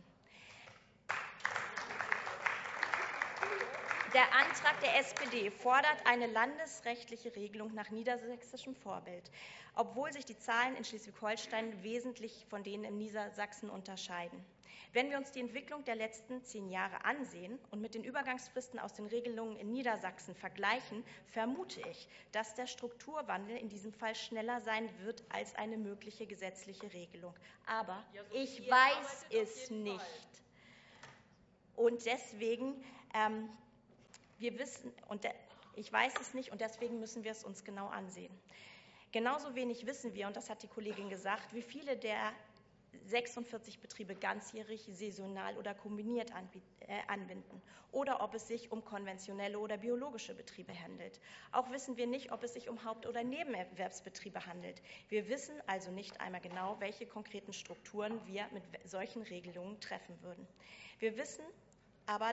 Speaker 7: Der Antrag der SPD fordert eine landesrechtliche Regelung nach niedersächsischem Vorbild, obwohl sich die Zahlen in Schleswig-Holstein wesentlich von denen in Niedersachsen unterscheiden. Wenn wir uns die Entwicklung der letzten 10 Jahre ansehen und mit den Übergangsfristen aus den Regelungen in Niedersachsen vergleichen, vermute ich, dass der Strukturwandel in diesem Fall schneller sein wird als eine mögliche gesetzliche Regelung. Aber ich weiß es nicht. Und deswegen, ich weiß es nicht und deswegen müssen wir es uns genau ansehen. Genauso wenig wissen wir, und das hat die Kollegin gesagt, wie viele der 46 Betriebe ganzjährig, saisonal oder kombiniert anbinden oder ob es sich um konventionelle oder biologische Betriebe handelt. Auch wissen wir nicht, ob es sich um Haupt- oder Nebenerwerbsbetriebe handelt. Wir wissen also nicht einmal genau, welche konkreten Strukturen wir mit solchen Regelungen treffen würden. Wir wissen aber,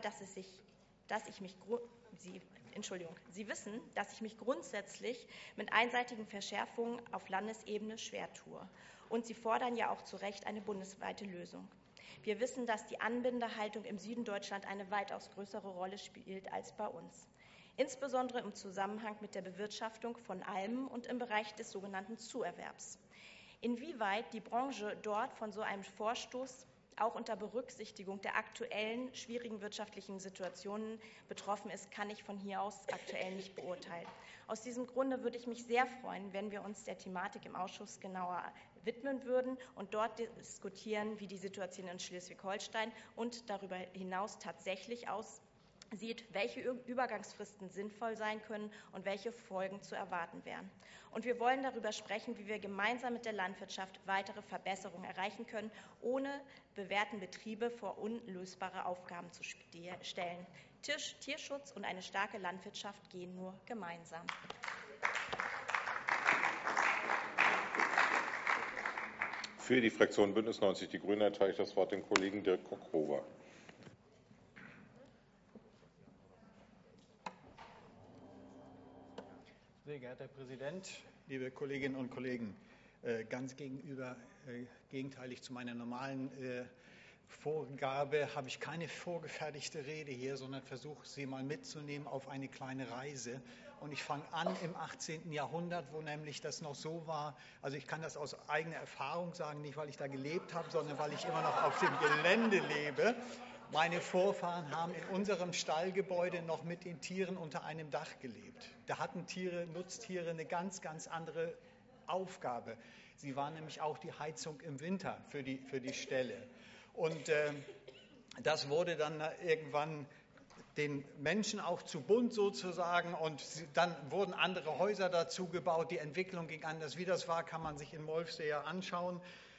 Speaker 7: Sie wissen, dass ich mich grundsätzlich mit einseitigen Verschärfungen auf Landesebene schwer tue. Und Sie fordern ja auch zu Recht eine bundesweite Lösung. Wir wissen, dass die Anbindehaltung im Süden Deutschlands eine weitaus größere Rolle spielt als bei uns. Insbesondere im Zusammenhang mit der Bewirtschaftung von Almen und im Bereich des sogenannten Zuerwerbs. Inwieweit die Branche dort von so einem Vorstoß auch unter Berücksichtigung der aktuellen schwierigen wirtschaftlichen Situationen betroffen ist, kann ich von hier aus aktuell nicht beurteilen. Aus diesem Grunde würde ich mich sehr freuen, wenn wir uns der Thematik im Ausschuss genauer widmen würden und dort diskutieren, wie die Situation in Schleswig-Holstein und darüber hinaus tatsächlich aussieht, welche Übergangsfristen sinnvoll sein können und welche Folgen zu erwarten wären. Und wir wollen darüber sprechen, wie wir gemeinsam mit der Landwirtschaft weitere Verbesserungen erreichen können, ohne bewährten Betriebe vor unlösbare Aufgaben zu stellen. Tierschutz und eine starke Landwirtschaft gehen nur gemeinsam.
Speaker 2: Für die Fraktion Bündnis 90 Die Grünen erteile ich das Wort dem Kollegen Dirk Koch-Rover.
Speaker 8: Sehr geehrter Herr Präsident, liebe Kolleginnen und Kollegen, ganz gegenteilig zu meiner normalen Vorgabe habe ich keine vorgefertigte Rede hier, sondern versuche, Sie mal mitzunehmen auf eine kleine Reise. Und ich fange an im 18. Jahrhundert, wo nämlich das noch so war, also ich kann das aus eigener Erfahrung sagen, nicht weil ich da gelebt habe, sondern weil ich immer noch auf dem Gelände lebe. Meine Vorfahren haben in unserem Stallgebäude noch mit den Tieren unter einem Dach gelebt. Da hatten Nutztiere eine ganz, ganz andere Aufgabe. Sie waren nämlich auch die Heizung im Winter für die Ställe. Und das wurde dann irgendwann den Menschen auch zu bunt sozusagen und dann wurden andere Häuser dazu gebaut. Die Entwicklung ging anders. Wie das war, kann man sich in Molfsee ja anschauen.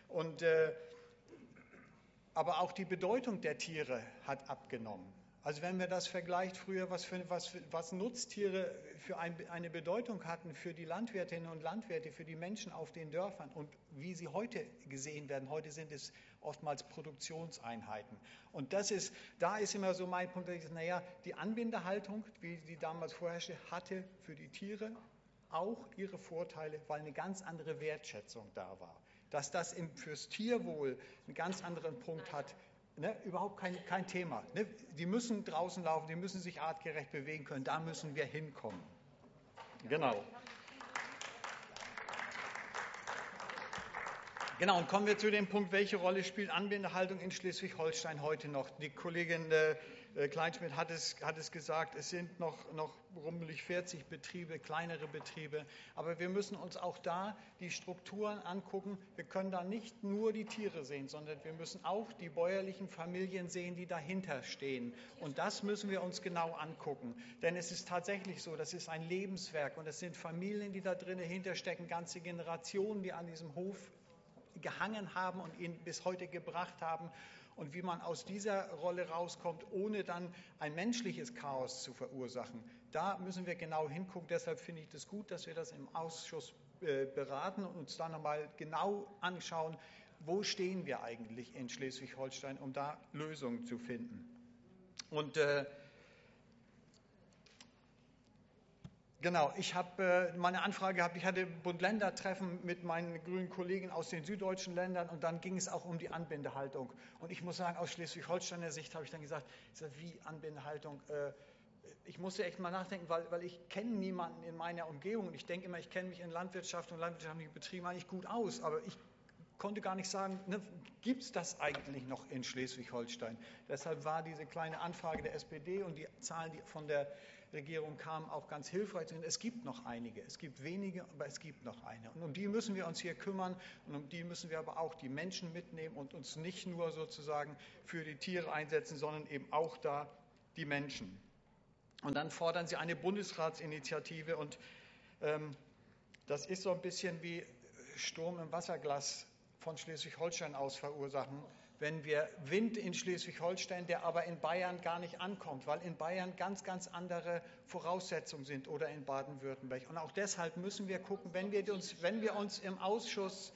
Speaker 8: Aber auch die Bedeutung der Tiere hat abgenommen. Also wenn man das vergleicht früher, was Nutztiere für eine Bedeutung hatten für die Landwirtinnen und Landwirte, für die Menschen auf den Dörfern und wie sie heute gesehen werden. Heute sind es oftmals Produktionseinheiten. Und da ist immer so mein Punkt, dass ich sage, naja, die Anbindehaltung, wie die damals vorherrschte, hatte für die Tiere auch ihre Vorteile, weil eine ganz andere Wertschätzung da war. Dass das fürs Tierwohl einen ganz anderen Punkt hat, ne, überhaupt kein Thema. Ne? Die müssen draußen laufen, die müssen sich artgerecht bewegen können, da müssen wir hinkommen. Genau. Genau, und kommen wir zu dem Punkt, welche Rolle spielt Anbindehaltung in Schleswig-Holstein heute noch? Die Kollegin Kleinschmidt hat es gesagt, es sind noch rummelig 40 Betriebe, kleinere Betriebe. Aber wir müssen uns auch da die Strukturen angucken. Wir können da nicht nur die Tiere sehen, sondern wir müssen auch die bäuerlichen Familien sehen, die dahinter stehen. Und das müssen wir uns genau angucken. Denn es ist tatsächlich so, das ist ein Lebenswerk. Und es sind Familien, die da drin hinterstecken, ganze Generationen, die an diesem Hof gehangen haben und ihn bis heute gebracht haben. Und wie man aus dieser Rolle rauskommt, ohne dann ein menschliches Chaos zu verursachen, da müssen wir genau hingucken. Deshalb finde ich das gut, dass wir das im Ausschuss beraten und uns dann nochmal genau anschauen, wo stehen wir eigentlich in Schleswig-Holstein, um da Lösungen zu finden. Und genau, ich habe meine Anfrage gehabt, ich hatte Bund-Länder-Treffen mit meinen grünen Kollegen aus den süddeutschen Ländern und dann ging es auch um die Anbindehaltung. Und ich muss sagen, aus Schleswig-Holsteiner Sicht habe ich dann gesagt, wie Anbindehaltung? Ich musste echt mal nachdenken, weil ich kenne niemanden in meiner Umgebung und ich denke immer, ich kenne mich in Landwirtschaft und landwirtschaftlichen Betrieben eigentlich gut aus, aber ich konnte gar nicht sagen, ne, gibt es das eigentlich noch in Schleswig-Holstein? Deshalb war diese kleine Anfrage der SPD und die Zahlen, die von der Regierung kamen, auch ganz hilfreich. Es gibt noch einige, es gibt wenige, aber es gibt noch eine. Und um die müssen wir uns hier kümmern und um die müssen wir aber auch die Menschen mitnehmen und uns nicht nur sozusagen für die Tiere einsetzen, sondern eben auch da die Menschen. Und dann fordern sie eine Bundesratsinitiative und das ist so ein bisschen wie Sturm im Wasserglas von Schleswig-Holstein aus verursachen, wenn wir Wind in Schleswig-Holstein, der aber in Bayern gar nicht ankommt, weil in Bayern ganz, ganz andere Voraussetzungen sind oder in Baden-Württemberg. Und auch deshalb müssen wir gucken, wenn wir uns im Ausschuss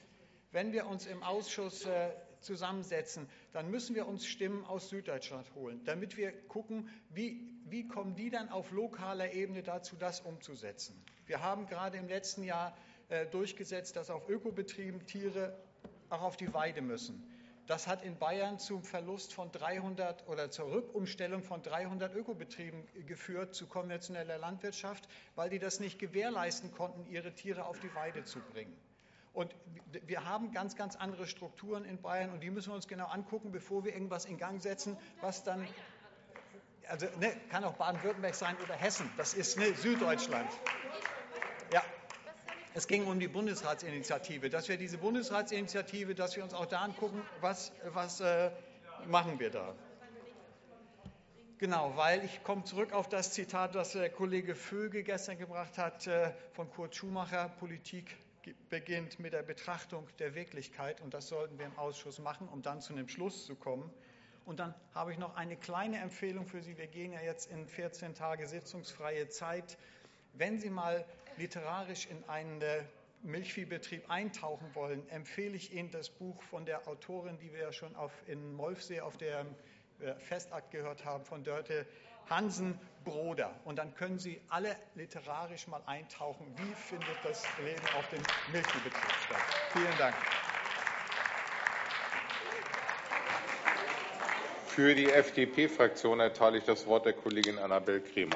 Speaker 8: zusammensetzen, dann müssen wir uns Stimmen aus Süddeutschland holen, damit wir gucken, wie kommen die dann auf lokaler Ebene dazu, das umzusetzen. Wir haben gerade im letzten Jahr durchgesetzt, dass auf Ökobetrieben Tiere auch auf die Weide müssen. Das hat in Bayern zum Verlust von 300 oder zur Rückumstellung von 300 Ökobetrieben geführt zu konventioneller Landwirtschaft, weil die das nicht gewährleisten konnten, ihre Tiere auf die Weide zu bringen. Und wir haben ganz, ganz andere Strukturen in Bayern und die müssen wir uns genau angucken, bevor wir irgendwas in Gang setzen, was dann, also kann auch Baden-Württemberg sein oder Hessen, das ist Süddeutschland. Ja. Es ging um die Bundesratsinitiative, dass wir diese Bundesratsinitiative, dass wir uns auch da angucken, was machen wir da. Genau, weil ich komme zurück auf das Zitat, das der Kollege Vöge gestern gebracht hat von Kurt Schumacher, Politik beginnt mit der Betrachtung der Wirklichkeit und das sollten wir im Ausschuss machen, um dann zu einem Schluss zu kommen. Und dann habe ich noch eine kleine Empfehlung für Sie. Wir gehen ja jetzt in 14 Tage sitzungsfreie Zeit. Wenn Sie mal literarisch in einen Milchviehbetrieb eintauchen wollen, empfehle ich Ihnen das Buch von der Autorin, die wir ja schon in Molfsee auf der Festakt gehört haben, von Dörte Hansen, Broder. Und dann können Sie alle literarisch mal eintauchen, wie findet das Leben auf dem Milchviehbetrieb statt. Vielen Dank.
Speaker 2: Für die FDP-Fraktion erteile ich das Wort der Kollegin Annabel Kremer.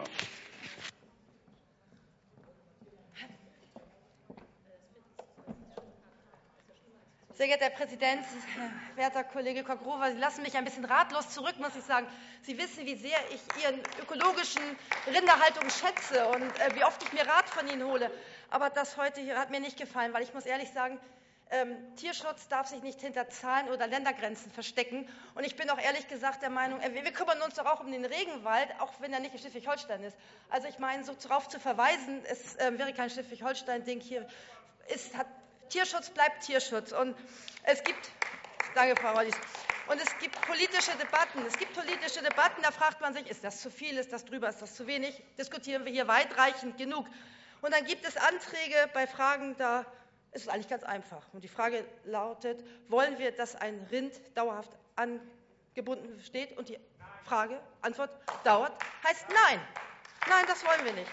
Speaker 9: Sehr geehrter Herr Präsident, werter Kollege Koch-Gruber, Sie lassen mich ein bisschen ratlos zurück, muss ich sagen. Sie wissen, wie sehr ich Ihren ökologischen Rinderhaltung schätze und wie oft ich mir Rat von Ihnen hole. Aber das heute hier hat mir nicht gefallen, weil ich muss ehrlich sagen, Tierschutz darf sich nicht hinter Zahlen oder Ländergrenzen verstecken. Und ich bin auch ehrlich gesagt der Meinung, wir kümmern uns doch auch um den Regenwald, auch wenn er nicht in Schleswig-Holstein ist. Also ich meine, so darauf zu verweisen, es wäre kein Schleswig-Holstein-Ding hier, Tierschutz bleibt Tierschutz. Und es gibt, danke Frau Roddies, und es gibt politische Debatten. Es gibt politische Debatten, da fragt man sich, ist das zu viel, ist das drüber, ist das zu wenig? Diskutieren wir hier weitreichend genug. Und dann gibt es Anträge bei Fragen, da ist es eigentlich ganz einfach. Und die Frage lautet, wollen wir, dass ein Rind dauerhaft angebunden steht? Und die Antwort dauert, heißt nein. Nein, das wollen wir nicht.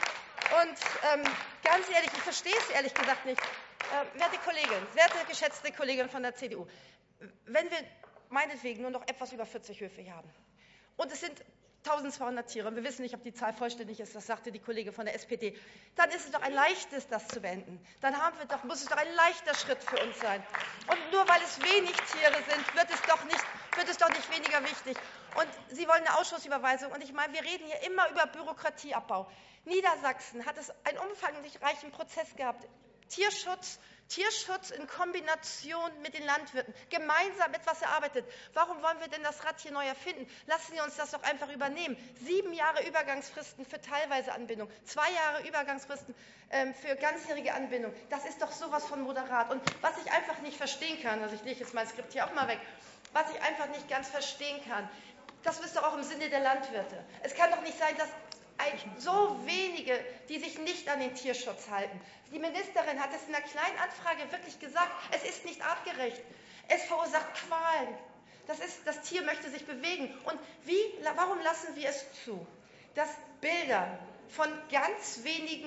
Speaker 9: Und ganz ehrlich, ich verstehe es ehrlich gesagt nicht. Werte Kollegin, werte geschätzte Kollegin von der CDU, wenn wir meinetwegen nur noch etwas über 40 Höfe hier haben und es sind 1200 Tiere, und wir wissen nicht, ob die Zahl vollständig ist, das sagte die Kollegin von der SPD, dann ist es doch ein leichtes, das zu beenden. Dann muss es doch ein leichter Schritt für uns sein. Und nur weil es wenig Tiere sind, wird es doch nicht weniger wichtig. Und Sie wollen eine Ausschussüberweisung. Und ich meine, wir reden hier immer über Bürokratieabbau. Niedersachsen hat es einen umfangreichen Prozess gehabt. Tierschutz in Kombination mit den Landwirten, gemeinsam etwas erarbeitet. Warum wollen wir denn das Rad hier neu erfinden? Lassen Sie uns das doch einfach übernehmen. 7 Jahre Übergangsfristen für teilweise Anbindung, 2 Jahre Übergangsfristen für ganzjährige Anbindung. Das ist doch sowas von moderat. Und was ich einfach nicht verstehen kann, also ich lege jetzt mein Skript hier auch mal weg, was ich einfach nicht ganz verstehen kann, das ist doch auch im Sinne der Landwirte. Es kann doch nicht sein, dass so wenige, die sich nicht an den Tierschutz halten. Die Ministerin hat es in der kleinen Anfrage wirklich gesagt, es ist nicht artgerecht. Es verursacht Qualen. Das Tier möchte sich bewegen. Und warum lassen wir es zu, dass Bilder von ganz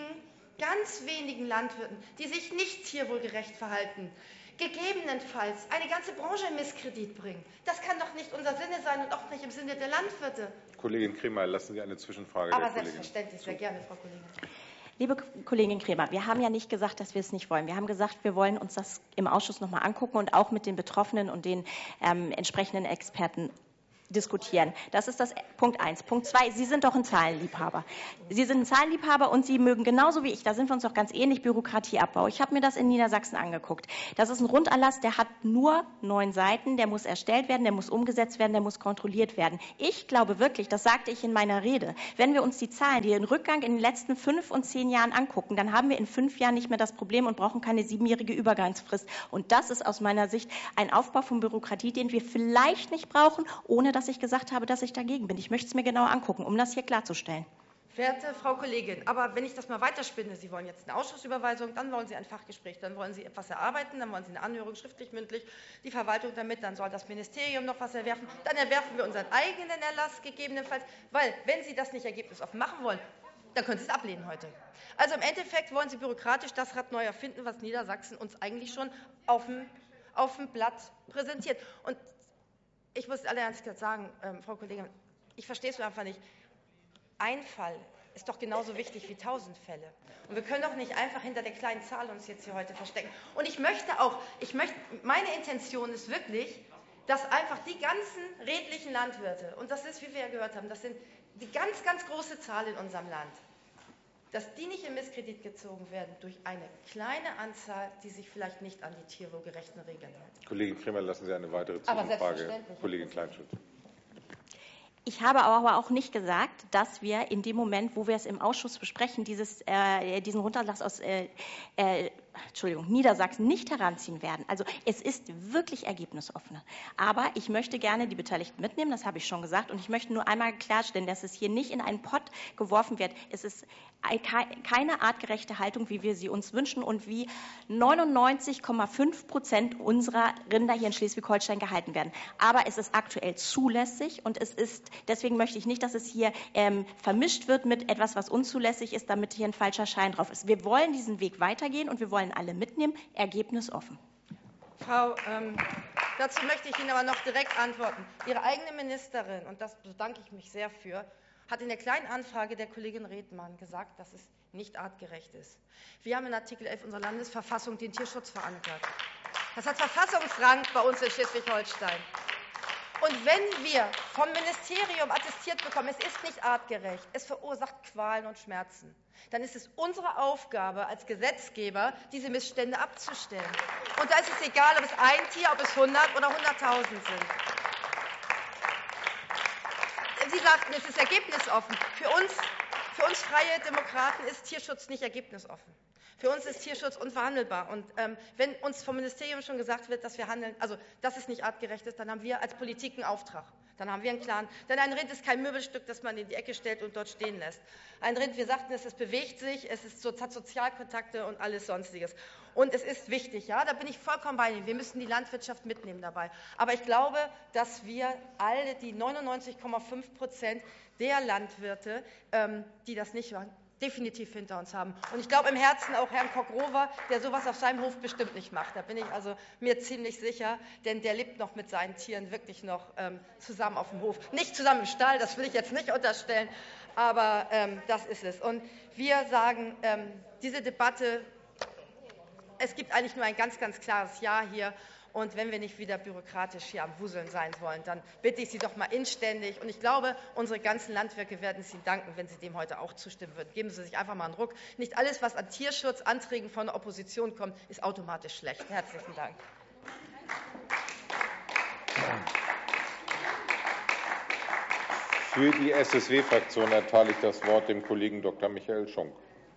Speaker 9: wenigen Landwirten, die sich nicht tierwohlgerecht verhalten, gegebenenfalls eine ganze Branche in Misskredit bringen? Das kann doch nicht unser Sinne sein und auch nicht im Sinne der Landwirte.
Speaker 2: Kollegin Kremer, lassen Sie eine Zwischenfrage
Speaker 9: Aber
Speaker 2: der Kollegin.
Speaker 9: selbstverständlich, sehr gerne, Frau Kollegin.
Speaker 7: Liebe Kollegin Kremer, wir haben ja nicht gesagt, dass wir es nicht wollen. Wir haben gesagt, wir wollen uns das im Ausschuss noch mal angucken und auch mit den Betroffenen und den entsprechenden Experten diskutieren. Das ist das Punkt 1. Punkt 2, Sie sind doch ein Zahlenliebhaber. Sie sind ein Zahlenliebhaber und Sie mögen genauso wie ich, da sind wir uns doch ganz ähnlich, Bürokratieabbau. Ich habe mir das in Niedersachsen angeguckt. Das ist ein Runderlass, der hat nur 9 Seiten, der muss erstellt werden, der muss umgesetzt werden, der muss kontrolliert werden. Ich glaube wirklich, das sagte ich in meiner Rede, wenn wir uns die Zahlen, die den Rückgang in den letzten 5 und 10 Jahren angucken, dann haben wir in 5 Jahren nicht mehr das Problem und brauchen keine 7-jährige Übergangsfrist. Und das ist aus meiner Sicht ein Aufbau von Bürokratie, den wir vielleicht nicht brauchen, ohne dass ich gesagt habe, dass ich dagegen bin. Ich möchte es mir genauer angucken, um das hier klarzustellen.
Speaker 9: Verehrte Frau Kollegin, aber wenn ich das mal weiterspinne, Sie wollen jetzt eine Ausschussüberweisung, dann wollen Sie ein Fachgespräch, dann wollen Sie etwas erarbeiten, dann wollen Sie eine Anhörung schriftlich, mündlich, die Verwaltung damit, dann soll das Ministerium noch was erwerfen, dann erwerfen wir unseren eigenen Erlass gegebenenfalls, weil wenn Sie das nicht ergebnisoffen machen wollen, dann können Sie es ablehnen heute. Also im Endeffekt wollen Sie bürokratisch das Rad neu erfinden, was Niedersachsen uns eigentlich schon auf dem Blatt präsentiert. Und ich muss allerdings sagen, Frau Kollegin, ich verstehe es einfach nicht. Ein Fall ist doch genauso wichtig wie 1000 Fälle. Und wir können doch nicht einfach hinter der kleinen Zahl uns jetzt hier heute verstecken. Und meine Intention ist wirklich, dass einfach die ganzen redlichen Landwirte, und das ist, wie wir ja gehört haben, das sind die ganz, ganz große Zahl in unserem Land, dass die nicht in Misskredit gezogen werden durch eine kleine Anzahl, die sich vielleicht nicht an die tierwohlgerechten Regeln hält.
Speaker 2: Kollegin Kremer, lassen Sie eine weitere Zwischenfrage. Kollegin Kleinschmidt.
Speaker 7: Ich habe aber auch nicht gesagt, dass wir in dem Moment, wo wir es im Ausschuss besprechen, diesen Runterlass aus Niedersachsen nicht heranziehen werden. Also es ist wirklich ergebnisoffen. Aber ich möchte gerne die Beteiligten mitnehmen, das habe ich schon gesagt. Und ich möchte nur einmal klarstellen, dass es hier nicht in einen Pott geworfen wird. Es ist keine artgerechte Haltung, wie wir sie uns wünschen und wie 99,5% unserer Rinder hier in Schleswig-Holstein gehalten werden. Aber es ist aktuell zulässig und deswegen möchte ich nicht, dass es hier vermischt wird mit etwas, was unzulässig ist, damit hier ein falscher Schein drauf ist. Wir wollen diesen Weg weitergehen und wir wollen alle mitnehmen, ergebnisoffen.
Speaker 9: Frau, dazu möchte ich Ihnen aber noch direkt antworten. Ihre eigene Ministerin, und das bedanke ich mich sehr für, hat in der kleinen Anfrage der Kollegin Redmann gesagt, dass es nicht artgerecht ist. Wir haben in Artikel 11 unserer Landesverfassung den Tierschutz verankert. Das hat Verfassungsrang bei uns in Schleswig-Holstein. Und wenn wir vom Ministerium attestiert bekommen, es ist nicht artgerecht, es verursacht Qualen und Schmerzen, dann ist es unsere Aufgabe als Gesetzgeber, diese Missstände abzustellen. Und da ist es egal, ob es ein Tier, ob es 100 oder 100.000 sind. Sie sagten, es ist ergebnisoffen. Für uns Freie Demokraten ist Tierschutz nicht ergebnisoffen. Für uns ist Tierschutz unverhandelbar. Und wenn uns vom Ministerium schon gesagt wird, dass wir handeln, also dass es nicht artgerecht ist, dann haben wir als Politik einen Auftrag. Dann haben wir einen klaren. Denn ein Rind ist kein Möbelstück, das man in die Ecke stellt und dort stehen lässt. Ein Rind, wir sagten es bewegt sich, es hat Sozialkontakte und alles Sonstiges. Und es ist wichtig, ja, da bin ich vollkommen bei Ihnen. Wir müssen die Landwirtschaft mitnehmen dabei. Aber ich glaube, dass wir alle die 99,5% der Landwirte, die das nicht machen, definitiv hinter uns haben. Und ich glaube im Herzen auch Herrn Koch-Rover, der sowas auf seinem Hof bestimmt nicht macht. Da bin ich also mir ziemlich sicher, denn der lebt noch mit seinen Tieren wirklich noch zusammen auf dem Hof. Nicht zusammen im Stall, das will ich jetzt nicht unterstellen, aber das ist es. Und wir sagen, diese Debatte, es gibt eigentlich nur ein ganz, ganz klares Ja hier. Und wenn wir nicht wieder bürokratisch hier am Wuseln sein wollen, dann bitte ich Sie doch mal inständig. Und ich glaube, unsere ganzen Landwirte werden es Ihnen danken, wenn Sie dem heute auch zustimmen würden. Geben Sie sich einfach mal einen Ruck. Nicht alles, was an Tierschutzanträgen von der Opposition kommt, ist automatisch schlecht. Herzlichen Dank.
Speaker 2: Für die SSW-Fraktion erteile ich das Wort dem Kollegen Dr. Michael Schunk.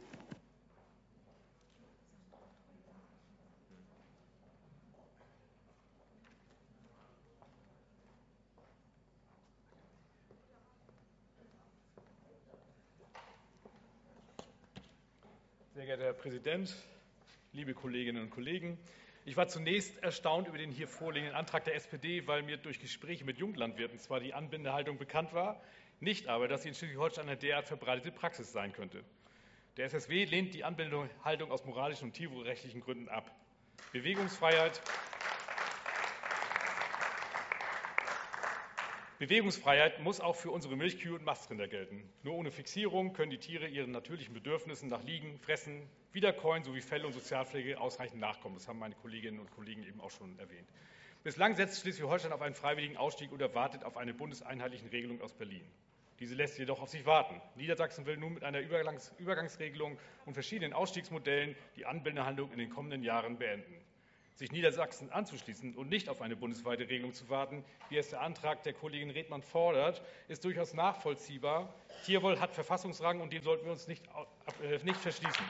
Speaker 10: Sehr geehrter Herr Präsident, liebe Kolleginnen und Kollegen! Ich war zunächst erstaunt über den hier vorliegenden Antrag der SPD, weil mir durch Gespräche mit Junglandwirten zwar die Anbindehaltung bekannt war, nicht aber, dass sie in Schleswig-Holstein eine derart verbreitete Praxis sein könnte. Der SSW lehnt die Anbindehaltung aus moralischen und tierwohlrechtlichen Gründen ab. Bewegungsfreiheit Bewegungsfreiheit muss auch für unsere Milchkühe und Mastrinder gelten. Nur ohne Fixierung können die Tiere ihren natürlichen Bedürfnissen nach Liegen, Fressen, Wiederkäuen sowie Fell- und Sozialpflege ausreichend nachkommen. Das haben meine Kolleginnen und Kollegen eben auch schon erwähnt. Bislang setzt Schleswig-Holstein auf einen freiwilligen Ausstieg oder wartet auf eine bundeseinheitliche Regelung aus Berlin. Diese lässt jedoch auf sich warten. Niedersachsen will nun mit einer Übergangsregelung und verschiedenen Ausstiegsmodellen die Anbindehandlung in den kommenden Jahren beenden. Sich Niedersachsen anzuschließen und nicht auf eine bundesweite Regelung zu warten, wie es der Antrag der Kollegin Redmann fordert, ist durchaus nachvollziehbar. Tierwohl hat Verfassungsrang und dem sollten wir uns nicht verschließen.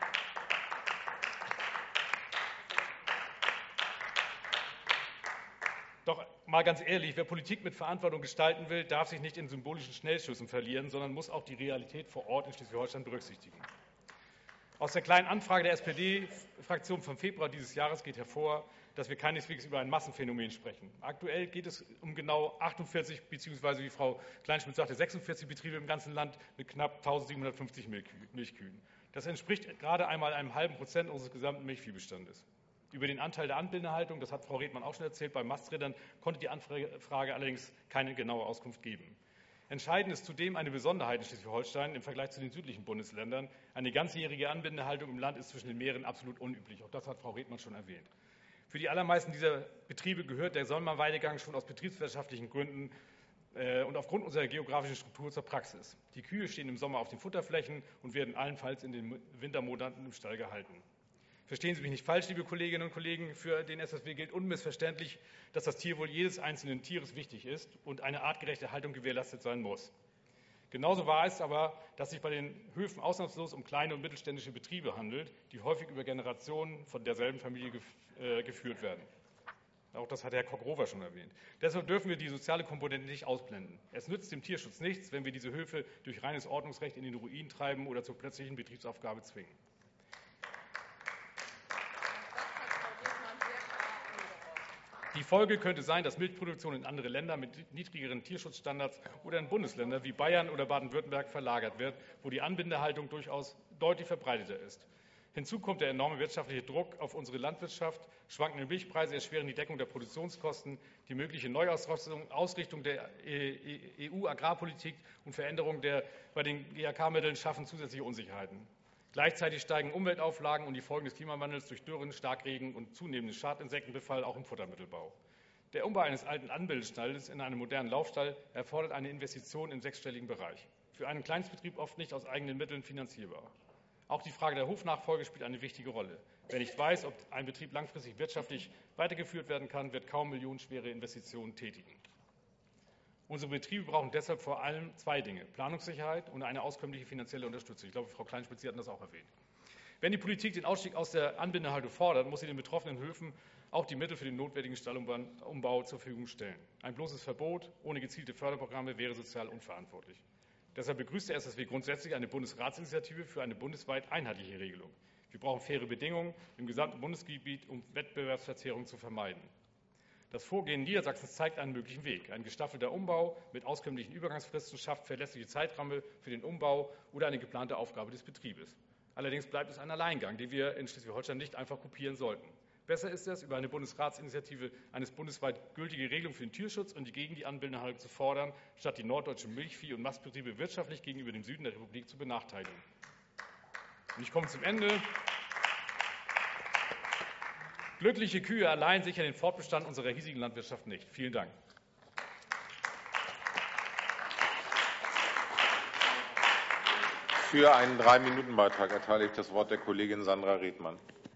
Speaker 10: Doch mal ganz ehrlich, wer Politik mit Verantwortung gestalten will, darf sich nicht in symbolischen Schnellschüssen verlieren, sondern muss auch die Realität vor Ort in Schleswig-Holstein berücksichtigen. Aus der kleinen Anfrage der SPD-Fraktion vom Februar dieses Jahres geht hervor, dass wir keineswegs über ein Massenphänomen sprechen. Aktuell geht es um genau 48 bzw. wie Frau Kleinschmidt sagte, 46 Betriebe im ganzen Land mit knapp 1750 Milchkühen. Das entspricht gerade einmal einem halben Prozent unseres gesamten Milchviehbestandes. Über den Anteil der Anbindehaltung, das hat Frau Redmann auch schon erzählt, bei Mastrindern konnte die Anfrage allerdings keine genaue Auskunft geben. Entscheidend ist zudem eine Besonderheit in Schleswig-Holstein im Vergleich zu den südlichen Bundesländern. Eine ganzjährige Anbindehaltung im Land ist zwischen den Meeren absolut unüblich. Auch das hat Frau Redmann schon erwähnt. Für die allermeisten dieser Betriebe gehört der Sommerweidegang schon aus betriebswirtschaftlichen Gründen und aufgrund unserer geografischen Struktur zur Praxis. Die Kühe stehen im Sommer auf den Futterflächen und werden allenfalls in den Wintermonaten im Stall gehalten. Verstehen Sie mich nicht falsch, liebe Kolleginnen und Kollegen, für den SSW gilt unmissverständlich, dass das Tierwohl jedes einzelnen Tieres wichtig ist und eine artgerechte Haltung gewährleistet sein muss. Genauso wahr ist aber, dass sich bei den Höfen ausnahmslos um kleine und mittelständische Betriebe handelt, die häufig über Generationen von derselben Familie geführt werden. Auch das hat Herr Koch-Rover schon erwähnt. Deshalb dürfen wir die soziale Komponente nicht ausblenden. Es nützt dem Tierschutz nichts, wenn wir diese Höfe durch reines Ordnungsrecht in den Ruin treiben oder zur plötzlichen Betriebsaufgabe zwingen. Die Folge könnte sein, dass Milchproduktion in andere Länder mit niedrigeren Tierschutzstandards oder in Bundesländer wie Bayern oder Baden-Württemberg verlagert wird, wo die Anbindehaltung durchaus deutlich verbreiteter ist. Hinzu kommt der enorme wirtschaftliche Druck auf unsere Landwirtschaft. Schwankende Milchpreise erschweren die Deckung der Produktionskosten. Die mögliche Neuausrichtung der EU-Agrarpolitik und Veränderung bei den GAK-Mitteln schaffen zusätzliche Unsicherheiten. Gleichzeitig steigen Umweltauflagen und die Folgen des Klimawandels durch Dürren, Starkregen und zunehmenden Schadinsektenbefall auch im Futtermittelbau. Der Umbau eines alten Anbindestalles in einen modernen Laufstall erfordert eine Investition im sechsstelligen Bereich. Für einen Kleinstbetrieb oft nicht aus eigenen Mitteln finanzierbar. Auch die Frage der Hofnachfolge spielt eine wichtige Rolle. Wer nicht weiß, ob ein Betrieb langfristig wirtschaftlich weitergeführt werden kann, wird kaum millionenschwere Investitionen tätigen. Unsere Betriebe brauchen deshalb vor allem zwei Dinge: Planungssicherheit und eine auskömmliche finanzielle Unterstützung. Ich glaube, Frau Kleinschmidt, Sie hatten das auch erwähnt. Wenn die Politik den Ausstieg aus der Anbindehaltung fordert, muss sie den betroffenen Höfen auch die Mittel für den notwendigen Stallumbau zur Verfügung stellen. Ein bloßes Verbot ohne gezielte Förderprogramme wäre sozial unverantwortlich. Deshalb begrüßt der SSW grundsätzlich eine Bundesratsinitiative für eine bundesweit einheitliche Regelung. Wir brauchen faire Bedingungen im gesamten Bundesgebiet, um Wettbewerbsverzerrungen zu vermeiden. Das Vorgehen Niedersachsens zeigt einen möglichen Weg. Ein gestaffelter Umbau mit auskömmlichen Übergangsfristen schafft verlässliche Zeiträume für den Umbau oder eine geplante Aufgabe des Betriebes. Allerdings bleibt es ein Alleingang, den wir in Schleswig-Holstein nicht einfach kopieren sollten. Besser ist es, über eine Bundesratsinitiative eine bundesweit gültige Regelung für den Tierschutz und gegen die Anbindehaltung zu fordern, statt die norddeutschen Milchvieh- und Mastbetriebe wirtschaftlich gegenüber dem Süden der Republik zu benachteiligen. Und ich komme zum Ende. Glückliche Kühe allein sichern den Fortbestand unserer hiesigen Landwirtschaft nicht. Vielen Dank.
Speaker 2: Für einen 3-Minuten-Beitrag erteile ich das Wort der Kollegin Sandra Redmann.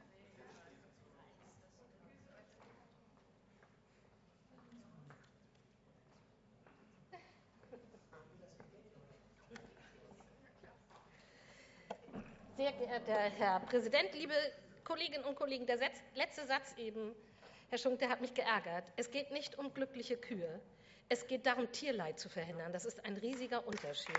Speaker 4: Sehr geehrter Herr Präsident, liebe Kolleginnen und Kollegen, der letzte Satz eben, Herr Schunk, der hat mich geärgert. Es geht nicht um glückliche Kühe. Es geht darum, Tierleid zu verhindern. Das ist ein riesiger Unterschied.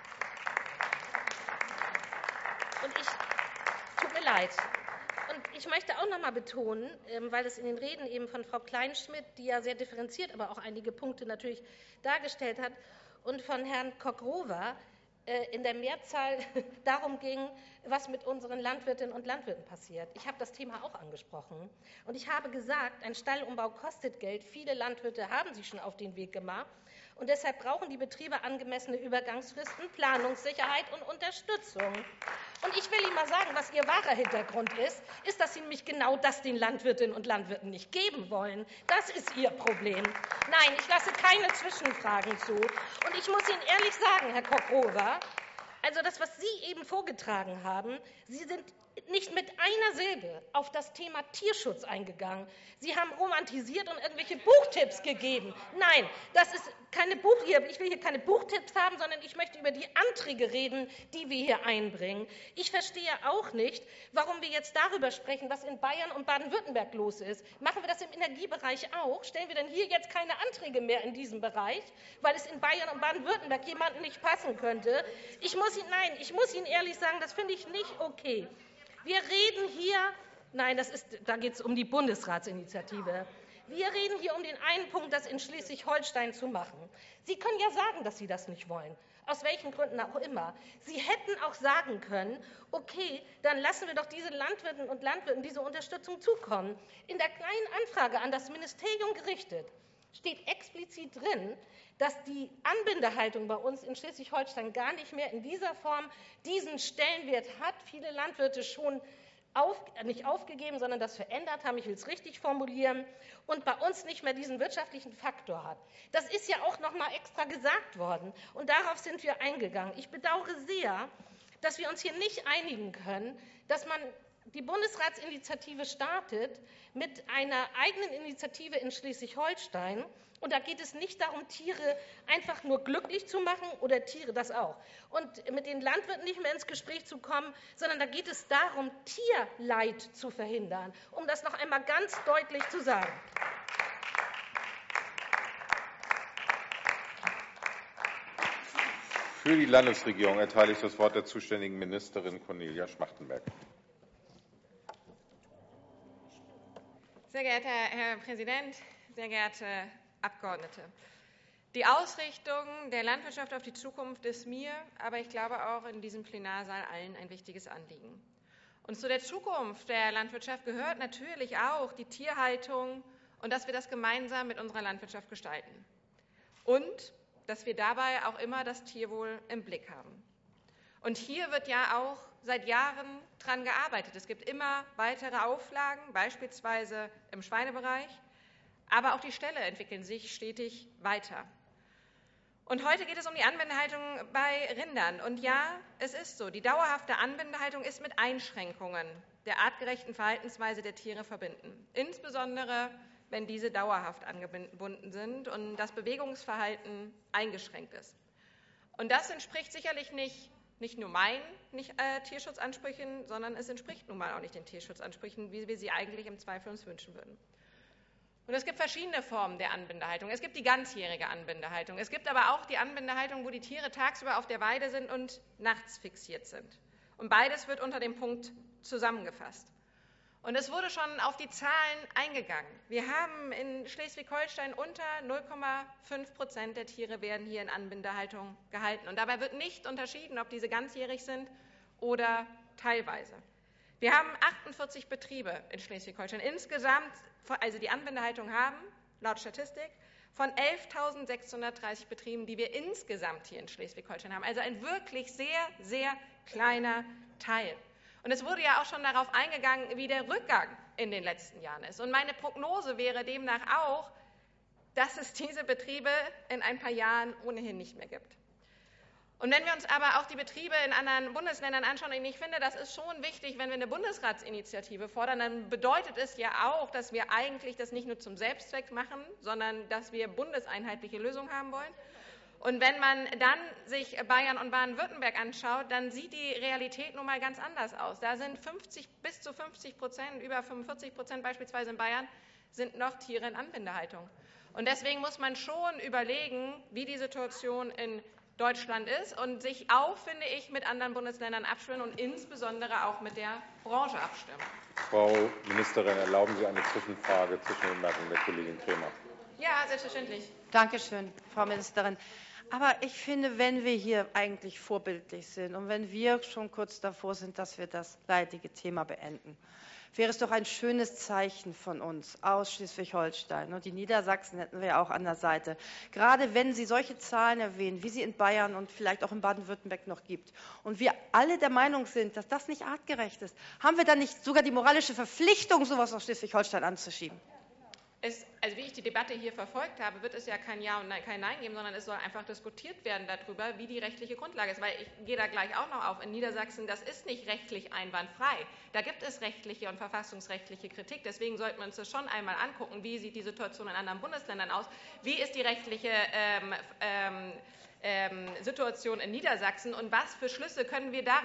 Speaker 4: Und tut mir leid. Und ich möchte auch noch mal betonen, weil es in den Reden eben von Frau Kleinschmidt, die ja sehr differenziert, aber auch einige Punkte natürlich dargestellt hat, und von Herrn Koch-Rover in der Mehrzahl darum ging, was mit unseren Landwirtinnen und Landwirten passiert. Ich habe das Thema auch angesprochen. Und ich habe gesagt, ein Stallumbau kostet Geld. Viele Landwirte haben sich schon auf den Weg gemacht. Und deshalb brauchen die Betriebe angemessene Übergangsfristen, Planungssicherheit und Unterstützung. Und ich will Ihnen mal sagen, was Ihr wahrer Hintergrund ist, dass Sie nämlich genau das den Landwirtinnen und Landwirten nicht geben wollen. Das ist Ihr Problem. Nein, ich lasse keine Zwischenfragen zu. Und ich muss Ihnen ehrlich sagen, Herr Koch-Rover, also das, was Sie eben vorgetragen haben, Sie sind nicht mit einer Silbe auf das Thema Tierschutz eingegangen. Sie haben romantisiert und irgendwelche Buchtipps gegeben. Nein, das ist keine ich will hier keine Buchtipps haben, sondern ich möchte über die Anträge reden, die wir hier einbringen. Ich verstehe auch nicht, warum wir jetzt darüber sprechen, was in Bayern und Baden-Württemberg los ist. Machen wir das im Energiebereich auch? Stellen wir denn hier jetzt keine Anträge mehr in diesem Bereich, weil es in Bayern und Baden-Württemberg jemandem nicht passen könnte? Ich muss Ihnen ehrlich sagen, das finde ich nicht okay. Wir reden hier, da geht es um die Bundesratsinitiative. Wir reden hier um den einen Punkt, das in Schleswig-Holstein zu machen. Sie können ja sagen, dass Sie das nicht wollen, aus welchen Gründen auch immer. Sie hätten auch sagen können, okay, dann lassen wir doch diese Landwirtinnen und Landwirten diese Unterstützung zukommen. In der kleinen Anfrage an das Ministerium gerichtet steht explizit drin, dass die Anbindehaltung bei uns in Schleswig-Holstein gar nicht mehr in dieser Form diesen Stellenwert hat. Viele Landwirte schon nicht aufgegeben, sondern das verändert haben, ich will es richtig formulieren, und bei uns nicht mehr diesen wirtschaftlichen Faktor hat. Das ist ja auch noch mal extra gesagt worden, und darauf sind wir eingegangen. Ich bedauere sehr, dass wir uns hier nicht einigen können, dass man die Bundesratsinitiative startet mit einer eigenen Initiative in Schleswig-Holstein. Und da geht es nicht darum, Tiere einfach nur glücklich zu machen oder Tiere das auch. Und mit den Landwirten nicht mehr ins Gespräch zu kommen, sondern da geht es darum, Tierleid zu verhindern, um das noch einmal ganz deutlich zu sagen.
Speaker 2: Für die Landesregierung erteile ich das Wort der zuständigen Ministerin Cornelia Schmachtenberg.
Speaker 11: Sehr geehrter Herr Präsident, sehr geehrte Abgeordnete! Die Ausrichtung der Landwirtschaft auf die Zukunft ist mir, aber ich glaube auch in diesem Plenarsaal allen ein wichtiges Anliegen. Und zu der Zukunft der Landwirtschaft gehört natürlich auch die Tierhaltung und dass wir das gemeinsam mit unserer Landwirtschaft gestalten. Und dass wir dabei auch immer das Tierwohl im Blick haben. Und hier wird ja auch seit Jahren dran gearbeitet. Es gibt immer weitere Auflagen, beispielsweise im Schweinebereich. Aber auch die Ställe entwickeln sich stetig weiter. Und heute geht es um die Anbindehaltung bei Rindern. Und ja, es ist so, die dauerhafte Anbindehaltung ist mit Einschränkungen der artgerechten Verhaltensweise der Tiere verbunden. Insbesondere, wenn diese dauerhaft angebunden sind und das Bewegungsverhalten eingeschränkt ist. Und das entspricht sicherlich nicht nur meinen Tierschutzansprüchen, sondern es entspricht nun mal auch nicht den Tierschutzansprüchen, wie wir sie eigentlich im Zweifel uns wünschen würden. Und es gibt verschiedene Formen der Anbindehaltung. Es gibt die ganzjährige Anbindehaltung. Es gibt aber auch die Anbindehaltung, wo die Tiere tagsüber auf der Weide sind und nachts fixiert sind. Und beides wird unter dem Punkt zusammengefasst. Und es wurde schon auf die Zahlen eingegangen. Wir haben in Schleswig-Holstein unter 0,5% der Tiere werden hier in Anbindehaltung gehalten. Und dabei wird nicht unterschieden, ob diese ganzjährig sind oder teilweise. Wir haben 48 Betriebe in Schleswig-Holstein. Insgesamt, also die Anbindehaltung haben, laut Statistik, von 11.630 Betrieben, die wir insgesamt hier in Schleswig-Holstein haben. Also ein wirklich sehr, sehr kleiner Teil. Und es wurde ja auch schon darauf eingegangen, wie der Rückgang in den letzten Jahren ist. Und meine Prognose wäre demnach auch, dass es diese Betriebe in ein paar Jahren ohnehin nicht mehr gibt. Und wenn wir uns aber auch die Betriebe in anderen Bundesländern anschauen, und ich finde, das ist schon wichtig, wenn wir eine Bundesratsinitiative fordern, dann bedeutet es ja auch, dass wir eigentlich das nicht nur zum Selbstzweck machen, sondern dass wir bundeseinheitliche Lösungen haben wollen. Und wenn man dann sich Bayern und Baden-Württemberg anschaut, dann sieht die Realität nun mal ganz anders aus. Da sind bis zu 50%, über 45% beispielsweise in Bayern, sind noch Tiere in Anbindehaltung. Und deswegen muss man schon überlegen, wie die Situation in Deutschland ist und sich auch, finde ich, mit anderen Bundesländern abstimmen und insbesondere auch mit der Branche abstimmen.
Speaker 2: Frau Ministerin, erlauben Sie eine Zwischenfrage zwischen den Bemerkungen der Kollegin Kremer?
Speaker 11: Ja, selbstverständlich.
Speaker 9: Danke schön, Frau Ministerin. Aber ich finde, wenn wir hier eigentlich vorbildlich sind und wenn wir schon kurz davor sind, dass wir das leidige Thema beenden, wäre es doch ein schönes Zeichen von uns aus Schleswig-Holstein. Und die Niedersachsen hätten wir ja auch an der Seite. Gerade wenn Sie solche Zahlen erwähnen, wie sie in Bayern und vielleicht auch in Baden-Württemberg noch gibt, und wir alle der Meinung sind, dass das nicht artgerecht ist, haben wir dann nicht sogar die moralische Verpflichtung, sowas auf Schleswig-Holstein anzuschieben?
Speaker 11: Also wie ich die Debatte hier verfolgt habe, wird es ja kein Ja und kein Nein geben, sondern es soll einfach diskutiert werden darüber, wie die rechtliche Grundlage ist. Weil ich gehe da gleich auch noch auf. In Niedersachsen, das ist nicht rechtlich einwandfrei. Da gibt es rechtliche und verfassungsrechtliche Kritik. Deswegen sollten wir uns das schon einmal angucken, wie sieht die Situation in anderen Bundesländern aus, wie ist die rechtliche Situation in Niedersachsen und was für Schlüsse können wir da